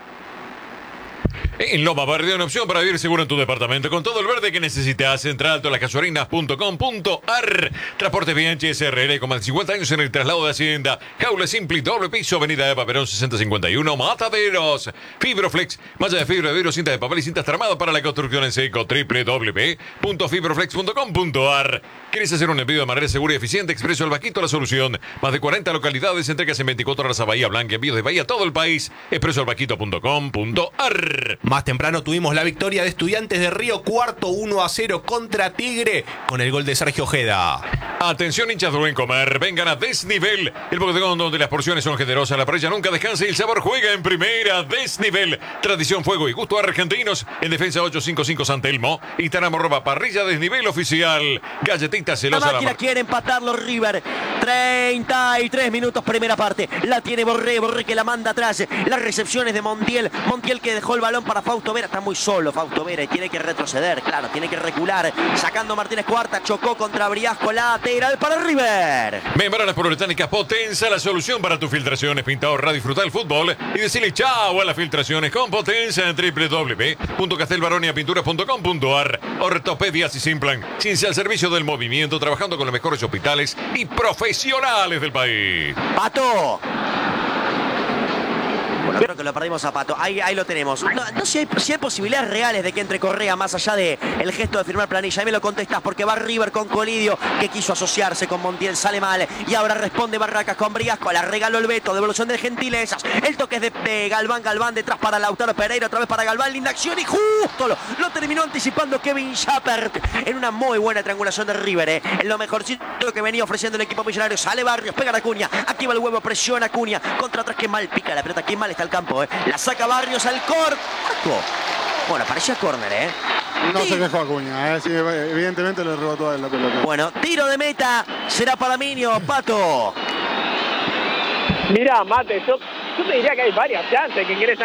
En Loma Verde, una opción para vivir seguro en tu departamento con todo el verde que necesitas. Entra alto a las casuarinas punto com punto a r. Transporte B H S R L con más de cincuenta años en el traslado de Hacienda. Jaula simple y doble piso, avenida Eva Perón sesenta cincuenta y uno, Mataderos. Fibroflex, malla de fibra de vidrio, cinta de papel y cintas tramadas para la construcción en seco. w w w punto fibroflex punto com punto a r. ¿Quieres hacer un envío de manera segura y eficiente? Expreso El Vaquito, la solución. Más de cuarenta localidades, entregas en veinticuatro horas a Bahía Blanca, envíos de Bahía a todo el país. expreso el vaquito punto com punto a r. Más temprano tuvimos la victoria de Estudiantes de Río Cuarto uno a cero contra Tigre con el gol de Sergio Ojeda. Atención hinchas de buen comer, vengan a Desnivel, el bodegón donde las porciones son generosas, la parrilla nunca descansa y el sabor juega en primera. Desnivel, tradición, fuego y gusto argentinos. En defensa ochocientos cincuenta y cinco San Telmo. Instagram arroba parrilla Desnivel oficial. Galletitas celosa. La máquina la quiere empatarlo River. treinta y tres minutos primera parte. La tiene Borré, Borré que la manda atrás. Las recepciones de Montiel. Montiel que dejó el balón para Fausto Vera. Está muy solo Fausto Vera y tiene que retroceder, claro, tiene que recular. Sacando Martínez Cuarta, chocó contra Briasco, lateral para River. Membranas poliuretánicas Potenza, la solución para tus filtraciones. Pinta, ahorra, disfrutar el fútbol y decirle chao a las filtraciones con Potenza en w w w punto castelbaronia pinturas punto com punto a r. Ortopedias y Simplan, ciencia al servicio del movimiento, trabajando con los mejores hospitales y profesionales del país. Pato. Bueno, creo que lo perdimos a Pato. Ahí, ahí lo tenemos. No, no sé si hay, si hay posibilidades reales de que entre Correa más allá de el gesto de firmar planilla. Ahí me lo contestás porque va River con Colidio, que quiso asociarse con Montiel, sale mal. Y ahora responde Barracas con Briasco. La regaló el Beto, devolución de gentilezas. El toque es de, de Galván, Galván detrás para Lautaro Pereira, otra vez para Galván. Linda acción y justo lo, lo terminó anticipando Kevin Schappert en una muy buena triangulación de River. Eh. En lo mejorcito que venía ofreciendo el equipo millonario. Sale Barrios, pega a Cuña. Aquí va el huevo, presiona Cuña. Contra atrás, que mal pica la pelota, que mal está el campo. Eh. La saca Barrios al cor. Bueno, parecía córner, ¿eh? No se quejó Acuña, ¿eh? Sí, evidentemente le rebotó a él la pelota. Bueno, tiro de meta. Será para Minio, Pato. Mirá, Mate, yo, yo te diría que hay varias chances que ingresan.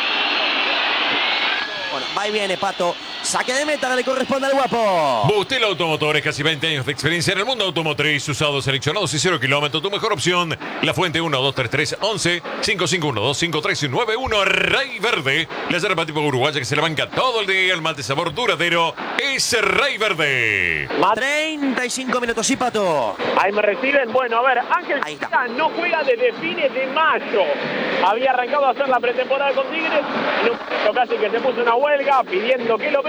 Bueno, va y viene, Pato. Saque de meta, le corresponde al guapo. Bustel Automotores, casi veinte años de experiencia en el mundo automotriz, usados, seleccionados y cero kilómetros. Tu mejor opción, La Fuente uno dos tres tres once cinco cinco uno dos cinco tres nueve uno. Rey Verde, la yerba tipo uruguaya que se la banca todo el día. El mate sabor duradero es Rey Verde. treinta y cinco minutos, sí, Pato. Ahí me reciben. Bueno, a ver, Ángel Ahí está. no juega desde fines de mayo. Había arrancado a hacer la pretemporada con Tigres. En un momento casi que se puso una huelga pidiendo que lo vendan.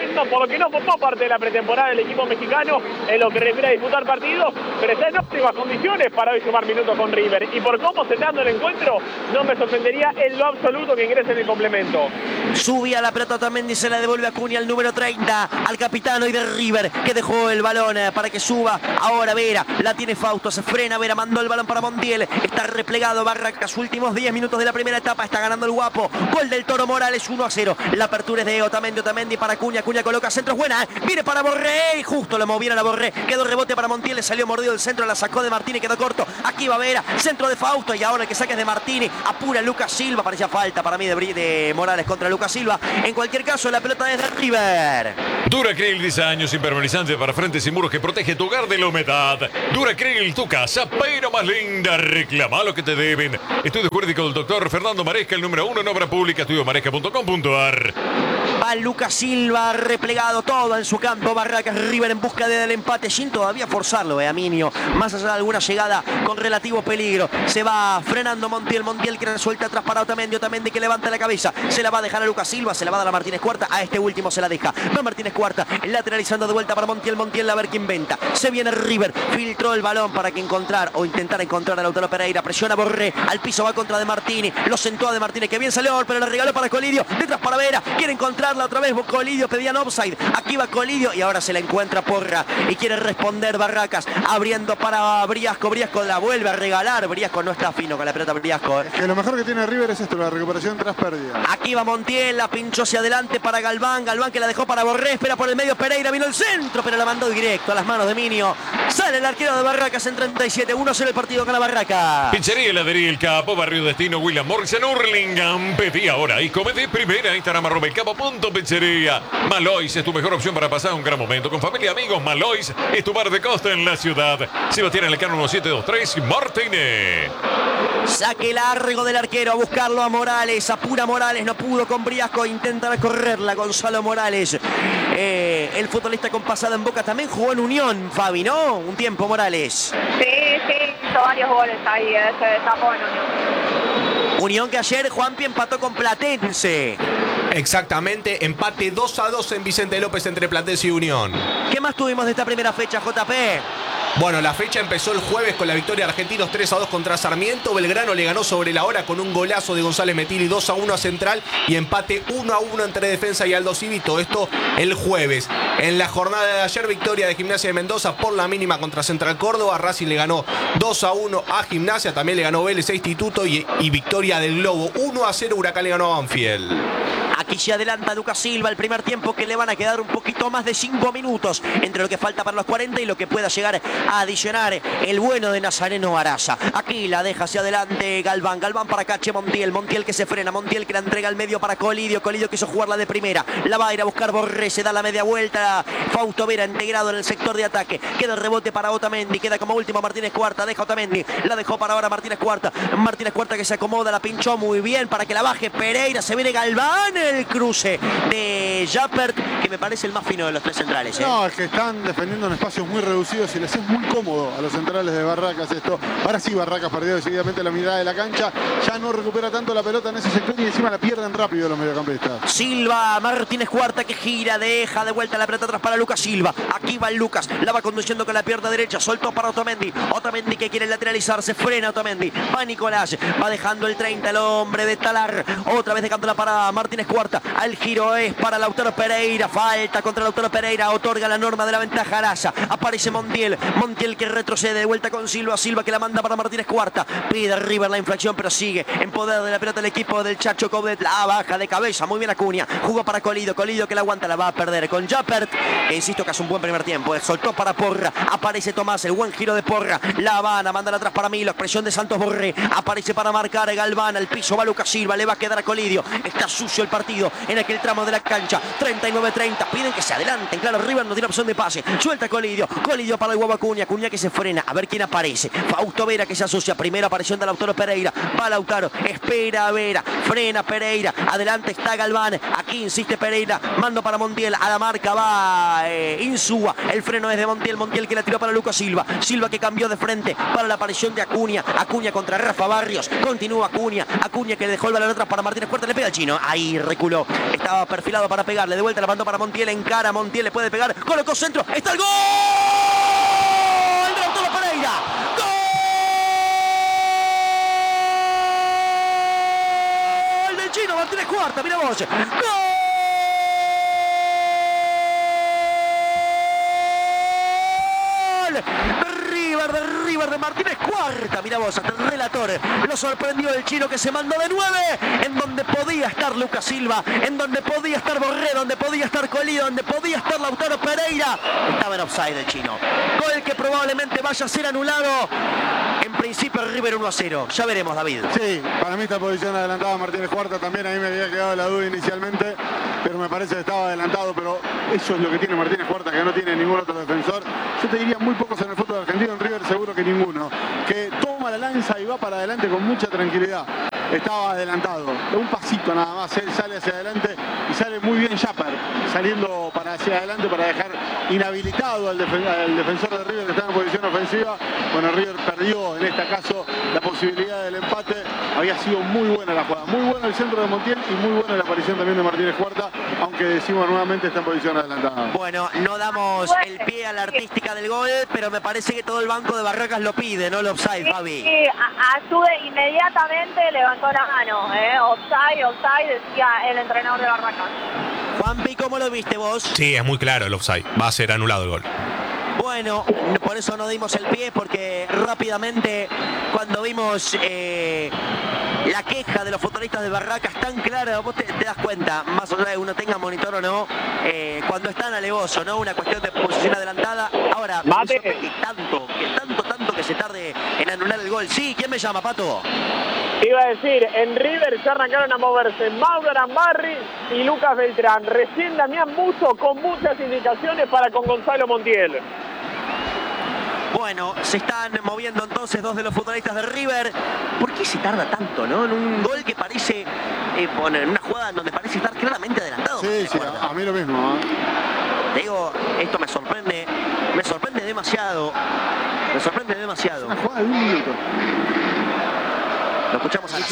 no, por lo que no formó parte de la pretemporada del equipo mexicano en lo que refiere a disputar partidos, pero está en óptimas condiciones para hoy sumar minutos con River. Y por cómo se está dando el encuentro, no me sorprendería en lo absoluto que ingrese en el complemento. Subía la pelota Otamendi, se la devuelve a Cunha, el número treinta, al capitán hoy de River, que dejó el balón para que suba. Ahora Vera, la tiene Fausto, se frena Vera, mandó el balón para Montiel, está replegado Barracas, últimos diez minutos de la primera etapa, está ganando el guapo. Gol del Toro Morales, uno a cero. La apertura es de Otamendi, Otamendi para Cunha, Cunha coloca centros, buena, ¿eh? Viene para Borré, y justo lo movieron a Borré, quedó rebote para Montiel, le salió mordido el centro, la sacó de Martínez, quedó corto. Aquí va Vera, centro de Fausto, y ahora el que saque es de Martínez, apura Lucas Silva, parecía falta para mí de, de Morales contra Lucas Silva. En cualquier caso, la pelota es de River. Duracril, diez años, impermeabilizante para frentes y muros que protege tu hogar de la humedad. Duracril, tu casa, pero más linda. Reclama lo que te deben. Estudio jurídico del doctor Fernando Maresca, el número uno en obra pública, estudio maresca punto com punto ar. Va Lucas Silva, replegado todo en su campo. Barracas, River en busca del empate, sin todavía forzarlo, eh, Aminio. Más allá de alguna llegada con relativo peligro. Se va frenando Montiel, Montiel que resuelta atrás para Otamendi, Otamendi que levanta la cabeza. Se la va a dejar a Lucas Silva, se la va a dar a Martínez Cuarta. A este último se la deja. Va Martínez Cuarta, lateralizando de vuelta para Montiel, Montiel a ver quién inventa. Se viene River, filtró el balón para que encontrar o intentar encontrar a Lautaro Pereira. Presiona Borré, al piso va contra De Martini. Lo sentó a De Martini, que bien salió, pero le regaló para Colidio. Detrás para Vera, quiere encontrarla otra vez. Colidio pedían offside. Aquí va Colidio y ahora se la encuentra Porra. Y quiere responder Barracas, abriendo para Briasco. Briasco la vuelve a regalar. Briasco no está fino con la pelota Briasco. Que lo mejor que tiene River es esto, la recuperación tras pérdida. Aquí va Montiel, la pinchó hacia adelante para Galván. Galván que la dejó para Borré, espera por el medio Pereira, vino el centro, pero la mandó directo a las manos de Minio. Sale el arquero de Barracas en treinta y siete. uno cero el partido con la Barraca. Pizzería Heladería El Capo, Barrio Destino, William Morrison, Hurlingham. Pedí ahora y come de primera. Instagram arroba el capo punto pizzería. Malois es tu mejor opción para pasar un gran momento con familia y amigos. Malois es tu bar de costa en la ciudad. Sebastián Elcano uno siete dos tres, Martínez. Saque largo del arquero a buscarlo a Morales. Apura Morales, no pudo con Briasco. Intenta correrla Gonzalo Morales. Eh, el futbolista con pasada en Boca también jugó en Unión, Fabi, ¿no? Un tiempo Morales. Sí, sí, hizo varios goles ahí, eh, se destapó en Unión. Unión que ayer Juanpi empató con Platense. Exactamente, empate dos a dos en Vicente López entre Platense y Unión. ¿Qué más tuvimos de esta primera fecha, J P? Bueno, la fecha empezó el jueves con la victoria de Argentinos tres a dos contra Sarmiento. Belgrano le ganó sobre la hora con un golazo de González Metilli, dos a uno a Central, y empate uno a uno entre Defensa y Aldo Civi. Todo esto el jueves. En la jornada de ayer, victoria de Gimnasia de Mendoza por la mínima contra Central Córdoba. Racing le ganó dos a uno a Gimnasia, también le ganó Vélez a Instituto, y, y victoria del Globo uno a cero. Huracán le ganó a Banfield. Aquí se adelanta Lucas Silva, el primer tiempo que le van a quedar un poquito más de cinco minutos entre lo que falta para los cuarenta y lo que pueda llegar a adicionar el bueno de Nazareno Araza. Aquí la deja hacia adelante Galván, Galván para Cache Montiel, Montiel que se frena, Montiel que la entrega al medio para Colidio, Colidio quiso jugarla de primera, la va a ir a buscar Borré, se da la media vuelta, Fausto Vera integrado en el sector de ataque, queda el rebote para Otamendi, queda como último Martínez Cuarta, deja Otamendi, la dejó para ahora Martínez Cuarta, Martínez Cuarta que se acomoda, la pinchó muy bien para que la baje Pereira, se viene Galván, el cruce de Jappert, que me parece el más fino de los tres centrales, ¿eh? No, es que están defendiendo en espacios muy reducidos y les es muy cómodo a los centrales de Barracas esto. Ahora sí Barracas perdió decididamente la mirada de la cancha, ya no recupera tanto la pelota en ese sector y encima la pierden rápido los mediocampistas. Silva, Martínez Cuarta que gira, deja de vuelta la pelota atrás para Lucas Silva. Aquí va Lucas, la va conduciendo con la pierna derecha, soltó para Otamendi. Otamendi que quiere lateralizar, se frena Otamendi. Va Nicolás, va dejando el treinta, el hombre de Talar. Otra vez dejándola para Martínez Cuarta. Al giro es para Lautaro Pereira, falta contra Lautaro Pereira, otorga la norma de la ventaja Araza. Aparece Montiel, Montiel que retrocede de vuelta con Silva, Silva que la manda para Martínez Cuarta. Pide River la infracción, pero sigue en poder de la pelota el equipo del Chacho Coudet. La baja de cabeza, muy bien Acuña. Jugó para Colidio, Colidio que la aguanta, la va a perder con Jappert, que insisto que hace un buen primer tiempo. Soltó para Porra, aparece Tomás, el buen giro de Porra. La Habana, manda atrás para Milo, presión de Santos Borré. Aparece para marcar Galván, al piso va Lucas Silva, le va a quedar a Colidio. Está sucio el partido en aquel tramo de la cancha. treinta y nueve treinta, piden que se adelanten. Claro, River no tiene opción de pase. Suelta Colidio, Colidio para el huevo Acuña, Acuña que se frena, a ver quién aparece. Fausto Vera que se asocia, primera aparición de Lautaro Pereira. Va Lautaro, espera a Vera, frena Pereira, adelante está Galván, aquí insiste Pereira, mando para Montiel, a la marca va eh, Insúa, el freno es de Montiel, Montiel que la tiró para Lucas Silva, Silva que cambió de frente para la aparición de Acuña, Acuña contra Rafa Barrios, continúa Acuña, Acuña que le dejó el balón atrás para Martínez Cuarta, le pega al chino, ahí recula ángulo. Estaba perfilado para pegarle. De vuelta la mandó para Montiel. Encara. Montiel le puede pegar. Colocó centro. ¡Está el gol! ¡El de Arturo Pereira! ¡Gol del chino Martínez Cuarta! Mira vos. ¡Gol! De River de Martínez Cuarta, mira vos, hasta el relator lo sorprendió el chino que se mandó de nueve, en donde podía estar Lucas Silva, en donde podía estar Borré, donde podía estar Colido, donde podía estar Lautaro Pereira. Estaba en offside el chino. Gol que probablemente vaya a ser anulado. En principio River uno a cero. Ya veremos, David. Sí, para mí esta posición adelantada Martínez Cuarta también. A mí me había quedado la duda inicialmente, pero me parece que estaba adelantado. Pero eso es lo que tiene Martínez Cuarta, que no tiene ningún otro defensor. Yo te diría muy pocos en el fútbol argentino, en River seguro que ninguno. Que toma la lanza y va para adelante con mucha tranquilidad. Estaba adelantado, un pasito nada más, él sale hacia adelante y sale muy bien Japper, saliendo para hacia adelante para dejar inhabilitado al, defen al defensor de River que está en posición ofensiva. Bueno, River perdió en este caso la posibilidad del empate. Había sido muy buena la jugada, muy bueno el centro de Montiel y muy buena la aparición también de Martínez Cuarta, aunque decimos nuevamente está en posición adelantada. Bueno, no damos el pie a la artística del gol, pero me parece que todo el banco de Barracas lo pide, no el offside, Sí, Fabi. sí, Azude inmediatamente levantó la mano, ¿eh? Offside, offside, decía el entrenador de Barracas. Juanpi, ¿cómo lo viste vos? Sí, es muy claro el offside. Va a ser anulado el gol. Bueno, por eso no dimos el pie, porque rápidamente cuando vimos eh, la queja de los futbolistas de Barracas tan clara, vos te, te das cuenta, más allá de que uno tenga monitor o no, eh, cuando están alevoso, ¿no? Una cuestión de posición adelantada. Ahora, me Mate. sorprende que tanto, que tanto, tanto que se tarde en anular el gol. Sí, ¿quién me llama, Pato? Iba a decir, en River ya arrancaron a moverse Mauro Arambarri y Lucas Beltrán. Recién Damián Musso con muchas indicaciones para con Gonzalo Montiel. Bueno, se están moviendo entonces dos de los futbolistas de River. ¿Por qué se tarda tanto, no? En un gol que parece, eh, bueno, en una jugada donde parece estar claramente adelantado. Sí, sí, a, a mí lo mismo. ¿eh? Te digo, esto me sorprende, me sorprende demasiado. Me sorprende demasiado. Una jugada de un minuto. Lo escuchamos a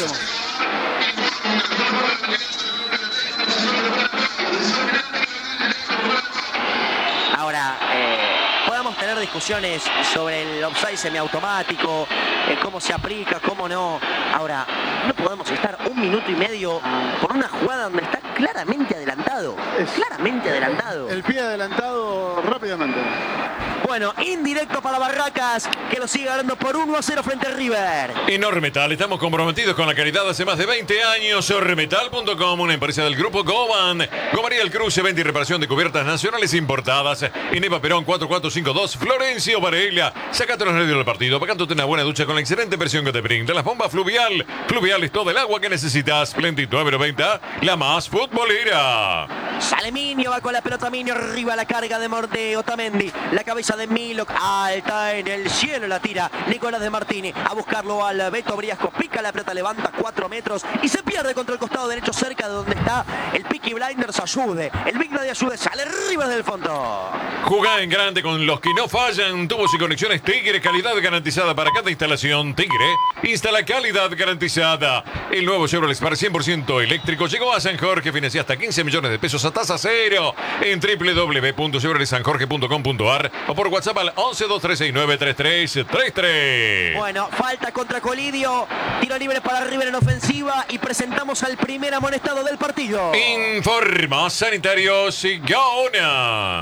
Ahora, eh, podemos tener discusiones sobre el offside semiautomático, eh, cómo se aplica, cómo no. Ahora, no podemos estar un minuto y medio por una jugada donde está claramente adelantado. Es- Claramente adelantado. El pie adelantado rápidamente. Bueno, indirecto para Barracas, que lo sigue ganando por uno a cero frente a River. En Ormetal estamos comprometidos con la caridad hace más de veinte años. Ormetal punto com, una empresa del grupo Goban. Gomaría el Cruce, venta y reparación de cubiertas nacionales importadas. En Eva Perón cuatro cuatro cinco dos, Florencio Varela. Sacate los nervios del partido, pagándote una buena ducha con la excelente presión que te brinda las bombas Fluvial. Fluvial es todo el agua que necesitas. Plenty nueve noventa, la más futbolera. Sale Minio, va con la pelota Minio, arriba la carga de, Mor- de Otamendi, la cabeza de Milok, alta en el cielo la tira Nicolás de Martini, a buscarlo al Beto Briasco, pica la pelota, levanta cuatro metros y se pierde contra el costado derecho cerca de donde está el Peaky Blinders Ayude, el Big de Ayude, sale River del fondo. Jugá en grande con los que no fallan. Tubos y conexiones Tigre, calidad garantizada para cada instalación. Tigre, instala calidad garantizada. El nuevo Chevrolet Spark cien por ciento eléctrico llegó a San Jorge, financia hasta quince millones de pesos a tasa cero en doble u doble u doble u punto chevrolet san jorge punto com punto a r o por WhatsApp al once dos tres seis nueve tres tres tres tres. Bueno, falta contra Colidio, tiro libre para River en ofensiva y presentamos al primer amonestado del partido. Informa Sanitarios y Gaona.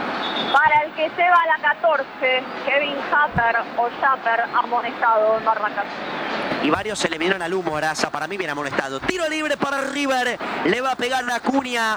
Para el que lleva la catorce, Kevin Japper o Japper amonestado en Barracas. Y varios se le vinieron al humo, Araza, para mí bien amonestado. Tiro libre para River, le va a pegar la Acuña.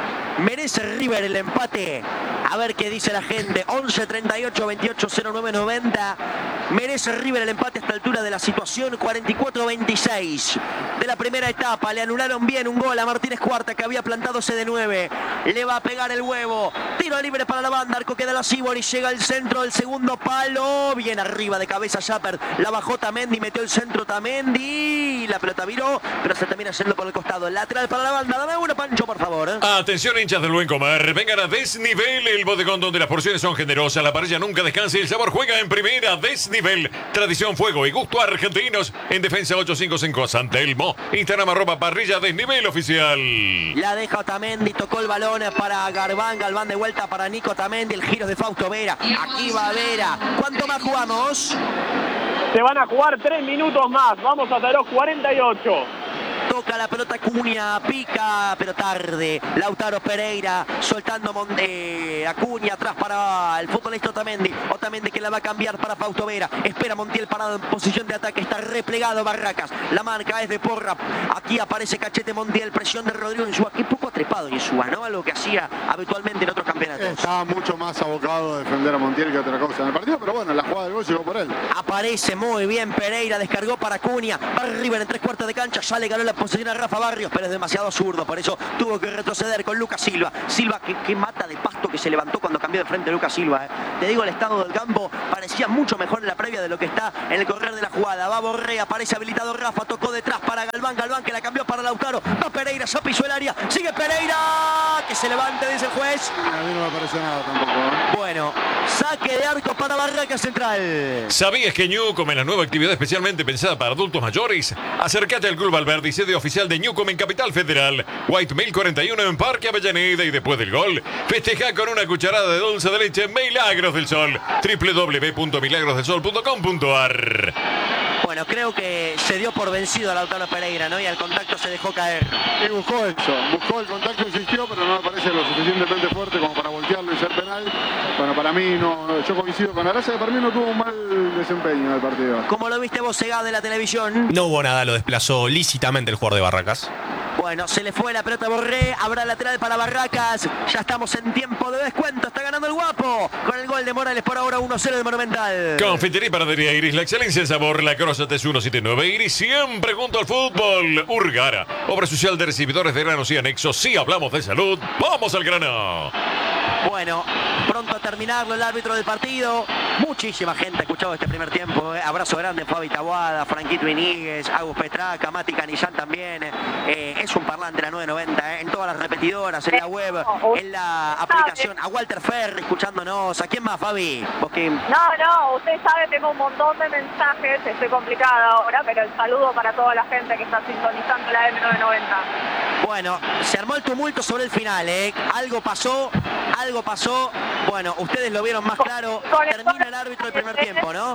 Merece River el empate. A ver qué dice la gente. once treinta y ocho veintiocho cero nueve noventa. Merece River el empate a esta altura de la situación. cuarenta y cuatro veintiséis de la primera etapa. Le anularon bien un gol a Martínez Cuarta, que había plantadose de nueve. Le va a pegar el huevo. Tiro libre para la banda. Arco queda la Sibori. Llega al centro del segundo palo. Bien arriba de cabeza Japper. La bajó Tamendi. Metió el centro Tamendi. la pelota viró, pero se termina yendo por el costado. Lateral para la banda. Dame uno, Pancho, por favor. Atención, hinchas del buen comer. Vengan a Desnivel, el bodegón donde las porciones son generosas, la parrilla nunca descansa y el sabor juega en primera. Desnivel, tradición, fuego y gusto argentinos. En Defensa ochocientos cincuenta y cinco San Telmo. Instagram arroba parrilla Desnivel oficial. La deja Otamendi, tocó el balón para Galván. Galván de vuelta para Nico Otamendi. El giro de Fausto Vera. Aquí va Vera. ¿Cuánto más jugamos? Se van a jugar tres minutos más. Vamos hasta los cuarenta y ocho. Toca la pelota Acuña, pica, pero tarde. Lautaro Pereira soltando Monte, Acuña atrás para el futbolista Otamendi. Otamendi que la va a cambiar para Fausto Vera. Espera Montiel parado en posición de ataque. Está replegado Barracas. La marca es de Porra. Aquí aparece Cachete Montiel. Presión de Rodrigo Insúa. Qué poco trepado Insúa, ¿no? Algo que hacía habitualmente en otros campeonatos. Estaba mucho más abocado a defender a Montiel que otra cosa en el partido, pero bueno, la jugada del gol llegó por él. Aparece muy bien Pereira. Descargó para Acuña. Va River en tres cuartos de cancha. Ya le ganó la posición a Rafa Barrios, pero es demasiado zurdo, por eso tuvo que retroceder con Lucas Silva. Silva que, que mata de pasto que se levantó cuando cambió de frente a Lucas Silva. Eh. Te digo, el estado del campo parecía mucho mejor en la previa de lo que está en el correr de la jugada. Va Borré, aparece habilitado Rafa, tocó detrás para Galván, Galván que la cambió para Lautaro. Va Pereira, ya pisó el área, sigue Pereira, que se levante, dice el juez. A mí no me parece nada tampoco. ¿eh? Bueno, saque de arco para Barracas Central. ¿Sabías que Newcom es la nueva actividad especialmente pensada para adultos mayores? Acércate al Club Valverde y sede oficial de Newcom en Capital Federal. White Mill cuarenta y uno en Parque Avellaneda, y después del gol, festeja con una cucharada de dulce de leche Milagros del Sol. doble u doble u doble u punto milagros del sol punto com punto a r. Bueno, creo que se dio por vencido a Lautaro Pereira, ¿no? Y al contacto se dejó caer. Y buscó eso, buscó el contacto, insistió, pero no me parece lo suficientemente fuerte como para voltearlo y ser penal. Bueno, para mí no, yo coincido con Araya, que para mí no tuvo un mal desempeño en el partido. ¿Cómo lo viste vos, Segá, de la televisión? No hubo nada, lo desplazó lícitamente el jugador de Barracas. Bueno, se le fue la pelota a Borré, habrá lateral para Barracas. Ya estamos en tiempo de descuento, está ganando el Guapo. Con el gol de Morales por ahora uno cero de Monumental. Confitería y Panadería Iris, la excelencia en sabor, la Cross T uno siete nueve Iris, siempre junto al fútbol. Urgara, obra social de recibidores de granos y anexos. Si hablamos de salud, vamos al grano. Bueno, pronto a terminarlo el árbitro del partido. Muchísima gente ha escuchado este primer tiempo. Eh. Abrazo grande, Fabi Taboada, Franquito Iníguez, Agus Petraca, Mati Canillán también. Eh, es un parlante la nueve noventa, eh, en todas las repetidoras, en la web, en la aplicación. A Walter Ferri escuchándonos. ¿A quién más, Fabi? ¿Vos qué? No, no, usted sabe, tengo un montón de mensajes, estoy complicada ahora, pero el saludo para toda la gente que está sintonizando la M nueve noventa. Bueno, se armó el tumulto sobre el final, ¿eh? Algo pasó, algo pasó. Bueno, ustedes lo vieron más claro. Termina el árbitro del primer tiempo, ¿no?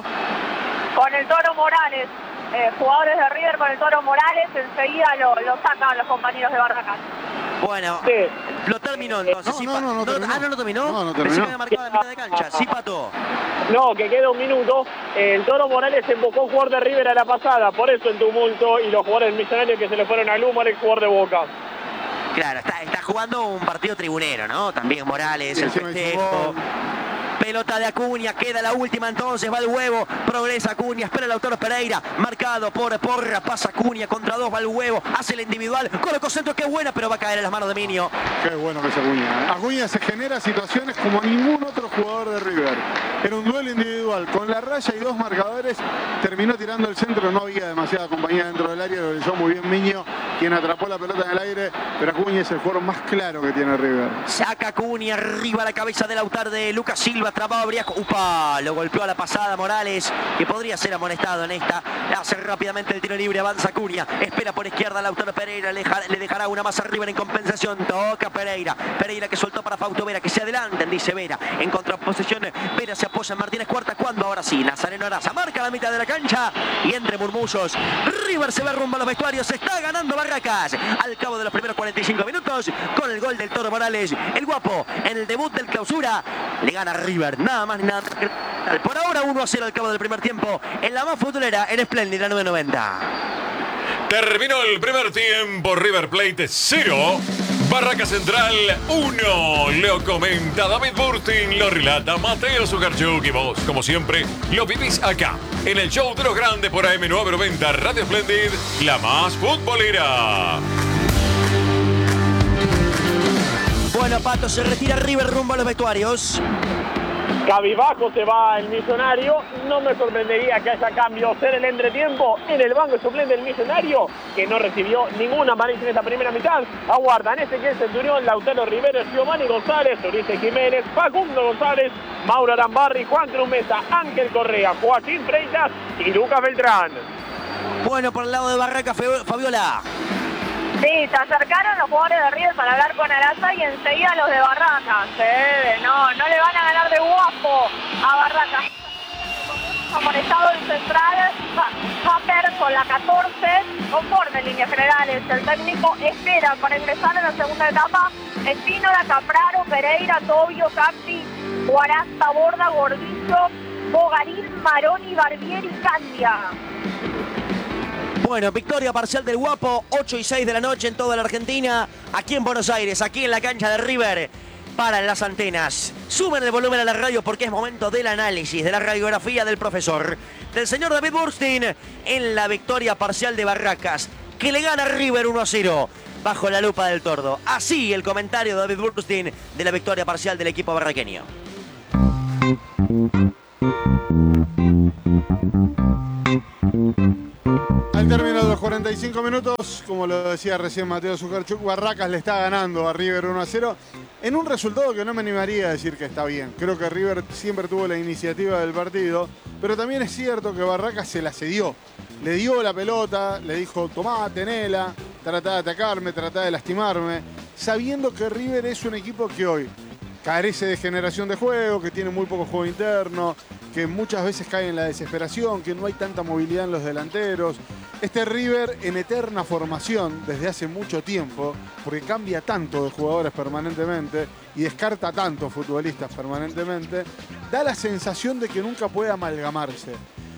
Con el Toro Morales, eh, jugadores de River con el Toro Morales, enseguida lo, lo sacan los compañeros de Barracas. Bueno, Sí. lo terminó entonces. No, sí, no, pa- no, no terminó. Ah, no lo terminó. No, no Pensé terminó. que había marcado la mitad de cancha. Sí, Pato. No, que queda un minuto. El Toro Morales embocó un jugador de River a la pasada, por eso el tumulto y los jugadores millonarios que se le fueron a Lumar, el jugador de Boca. Claro, está, está jugando un partido tribunero, ¿no? También Morales, Y el encima hizo festejo. gol. Pelota de Acuña, queda la última entonces, va el huevo, progresa Acuña, espera el Lautaro Pereira, marcado por Porra, pasa Acuña, contra dos va el huevo, hace el individual, colocó centro, que es buena, pero va a caer en las manos de Minio. Qué bueno que es Acuña. ¿eh? Acuña se genera situaciones como ningún otro jugador de River. Era un duelo individual, con la raya y dos marcadores, terminó tirando el centro, no había demasiada compañía dentro del área, lo leyó muy bien Minio, quien atrapó la pelota en el aire, pero Acuña es el jugador más claro que tiene River. Saca Acuña, arriba la cabeza de Lautaro de Lucas Silva, atrapado a Briasco, upa, lo golpeó a la pasada Morales, que podría ser amonestado en esta, hace rápidamente el tiro libre, avanza Acuña, espera por izquierda Lautaro Pereira, le, deja, le dejará una más arriba en compensación, toca Pereira, Pereira que soltó para Fausto Vera, que se adelanten, dice Vera, en contraposición, Vera se apoya en Martínez Cuarta, cuando ahora sí, Nazareno Araza marca la mitad de la cancha, y entre murmullos, River se va rumbo a los vestuarios, se está ganando Barracas, al cabo de los primeros cuarenta y cinco minutos, con el gol del Toro Morales, el Guapo, en el debut del Clausura, le gana River, nada más ni nada. Por ahora uno a cero al cabo del primer tiempo, en la más futbolera, en Espléndida nueve noventa. Terminó el primer tiempo, River Plate cero, Barraca Central uno. Lo comenta David Burtin, lo relata Mateo Zugarchuk y vos, como siempre, lo vivís acá, en el show de los grandes por A M nueve noventa Radio Splendid, la más futbolera. Bueno, Pato, se retira River rumbo a los vestuarios. Cabizbajo se va el Millonario. No me sorprendería que haya cambios en el entretiempo. En el banco suplente del Millonario, que no recibió ninguna amarilla en esta primera mitad. Aguardan Ezequiel Centurión, Lautaro Rivero, Giovanni González, Ulises Jiménez, Facundo González, Mauro Arambarri, Juan Cruz Mesa, Ángel Correa, Joaquín Freitas y Lucas Beltrán. Bueno, por el lado de Barracas, Fabiola. Sí, se acercaron los jugadores de River para hablar con Araza y enseguida los de Barracas. Eh, no, no le van a ganar de guapo a Barracas. Amonestado el central, Hacker con la catorce, conforme en líneas generales. El técnico espera para ingresar en la segunda etapa Espínola, Capraro, Pereira, Tobio, Capti, Guarasta, Borda, Gordillo, Bogarín, Maroni, Barbieri y Candia. Bueno, victoria parcial del Guapo, ocho y seis de la noche en toda la Argentina, aquí en Buenos Aires, aquí en la cancha de River, para las antenas. Suben el volumen a la radio porque es momento del análisis, de la radiografía del profesor, del señor David Burstein, en la victoria parcial de Barracas, que le gana a River uno a cero, bajo la lupa del Tordo. Así el comentario de David Burstein de la victoria parcial del equipo barraqueño. Al término de los cuarenta y cinco minutos, como lo decía recién Mateo Zuccarchuk, Barracas le está ganando a River uno a cero en un resultado que no me animaría a decir que está bien. Creo que River siempre tuvo la iniciativa del partido, pero también es cierto que Barracas se la cedió. Le dio la pelota, le dijo, tomá, tenela, tratá de atacarme, tratá de lastimarme, sabiendo que River es un equipo que hoy carece de generación de juego, que tiene muy poco juego interno, que muchas veces cae en la desesperación, que no hay tanta movilidad en los delanteros. Este River en eterna formación desde hace mucho tiempo, porque cambia tanto de jugadores permanentemente y descarta tantos futbolistas permanentemente, da la sensación de que nunca puede amalgamarse.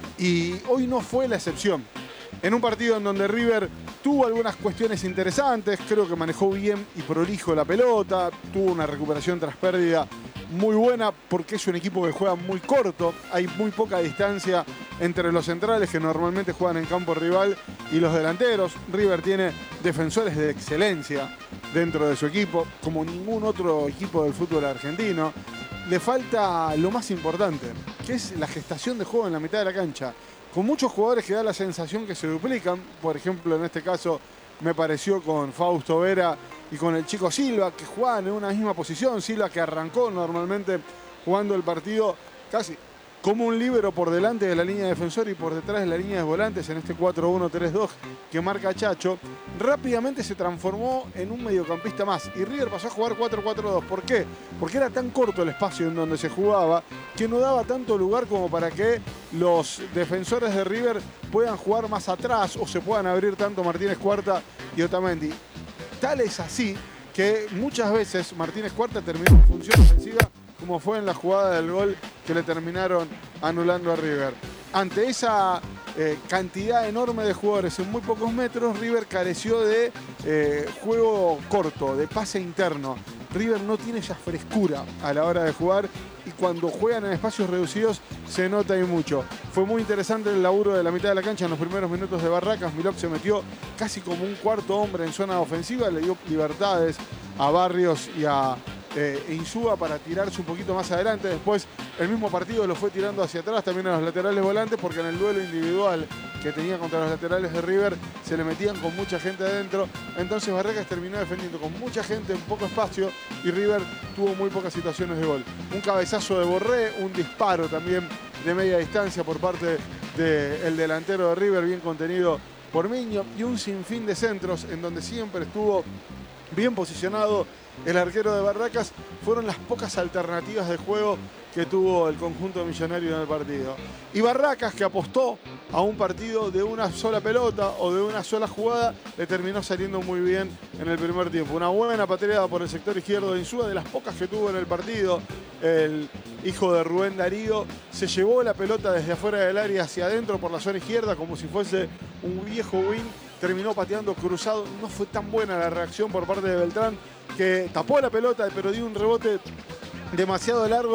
Y hoy no fue la excepción. En un partido en donde River tuvo algunas cuestiones interesantes, creo que manejó bien y prolijo la pelota, tuvo una recuperación tras pérdida muy buena porque es un equipo que juega muy corto, hay muy poca distancia entre los centrales que normalmente juegan en campo rival y los delanteros. River tiene defensores de excelencia dentro de su equipo, como ningún otro equipo del fútbol argentino. Le falta lo más importante, que es la gestación de juego en la mitad de la cancha. Con muchos jugadores que da la sensación que se duplican, por ejemplo en este caso me pareció con Fausto Vera y con el Chico Silva, que juegan en una misma posición. Silva que arrancó normalmente jugando el partido casi como un líbero por delante de la línea defensora y por detrás de la línea de volantes en este cuatro uno tres dos que marca Chacho, rápidamente se transformó en un mediocampista más y River pasó a jugar cuatro cuatro dos. ¿Por qué? Porque era tan corto el espacio en donde se jugaba que no daba tanto lugar como para que los defensores de River puedan jugar más atrás o se puedan abrir tanto Martínez Cuarta y Otamendi. Tal es así que muchas veces Martínez Cuarta terminó en función ofensiva, como fue en la jugada del gol que le terminaron anulando a River. Ante esa eh, cantidad enorme de jugadores en muy pocos metros, River careció de eh, juego corto, de pase interno. River no tiene esa frescura a la hora de jugar y cuando juegan en espacios reducidos se nota y mucho. Fue muy interesante el laburo de la mitad de la cancha en los primeros minutos de Barracas. Milok se metió casi como un cuarto hombre en zona ofensiva, le dio libertades a Barrios y a eh, Insúa para tirarse un poquito más adelante. Después el mismo partido lo fue tirando hacia atrás también a los laterales volantes, porque en el duelo individual que tenía contra los laterales de River se le metían con mucha gente adentro. Entonces Barracas terminó defendiendo con mucha gente en poco espacio y River tuvo muy pocas situaciones de gol. Un cabezazo de Borré, un disparo también de media distancia por parte del delantero de River, bien contenido por Miño, y un sinfín de centros en donde siempre estuvo bien posicionado el arquero de Barracas. Fueron las pocas alternativas de juego que tuvo el conjunto millonario en el partido. Y Barracas, que apostó a un partido de una sola pelota o de una sola jugada, le terminó saliendo muy bien en el primer tiempo. Una buena patrullada por el sector izquierdo de Insúa, de las pocas que tuvo en el partido. El hijo de Rubén Darío se llevó la pelota desde afuera del área hacia adentro por la zona izquierda como si fuese un viejo win. Terminó pateando cruzado. No fue tan buena la reacción por parte de Beltrán, que tapó la pelota pero dio un rebote demasiado largo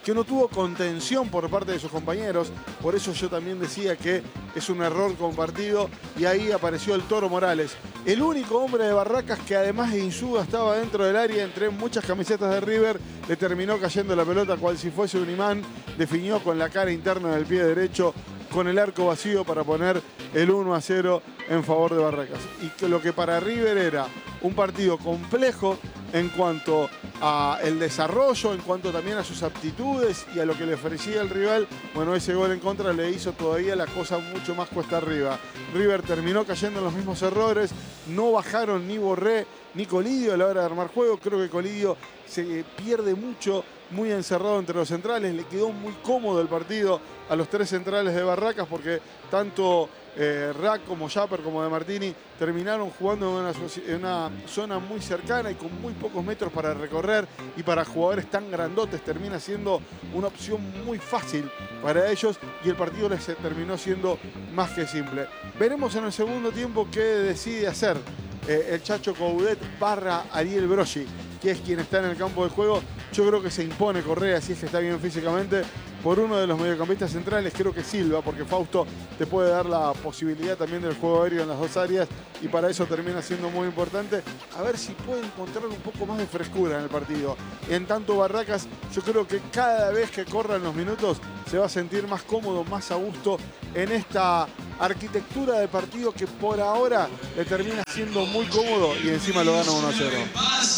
que no tuvo contención por parte de sus compañeros. Por eso yo también decía que es un error compartido y ahí apareció el Toro Morales. El único hombre de Barracas que además de Insúa estaba dentro del área entre muchas camisetas de River, le terminó cayendo la pelota cual si fuese un imán, definió con la cara interna del pie derecho, con el arco vacío para poner el uno a cero en favor de Barracas. Y que lo que para River era un partido complejo en cuanto a el desarrollo, en cuanto también a sus aptitudes y a lo que le ofrecía el rival, bueno, ese gol en contra le hizo todavía la cosa mucho más cuesta arriba. River terminó cayendo en los mismos errores, no bajaron ni Borré ni Colidio a la hora de armar juego. Creo que Colidio se pierde mucho, muy encerrado entre los centrales, le quedó muy cómodo el partido a los tres centrales de Barracas porque tanto eh, Rack como Japper como De Martini terminaron jugando en una, en una zona muy cercana y con muy pocos metros para recorrer, y para jugadores tan grandotes termina siendo una opción muy fácil para ellos y el partido les terminó siendo más que simple. Veremos en el segundo tiempo qué decide hacer eh, el Chacho Coudet barra Ariel Broggi, que es quien está en el campo de juego. Yo creo que se impone Correa, si es que está bien físicamente, por uno de los mediocampistas centrales. Creo que Silva, porque Fausto te puede dar la posibilidad también del juego aéreo en las dos áreas y para eso termina siendo muy importante. A ver si puede encontrar un poco más de frescura en el partido. En tanto Barracas, yo creo que cada vez que corran los minutos se va a sentir más cómodo, más a gusto en esta arquitectura de partido que por ahora le termina siendo muy cómodo y encima lo gana uno a cero.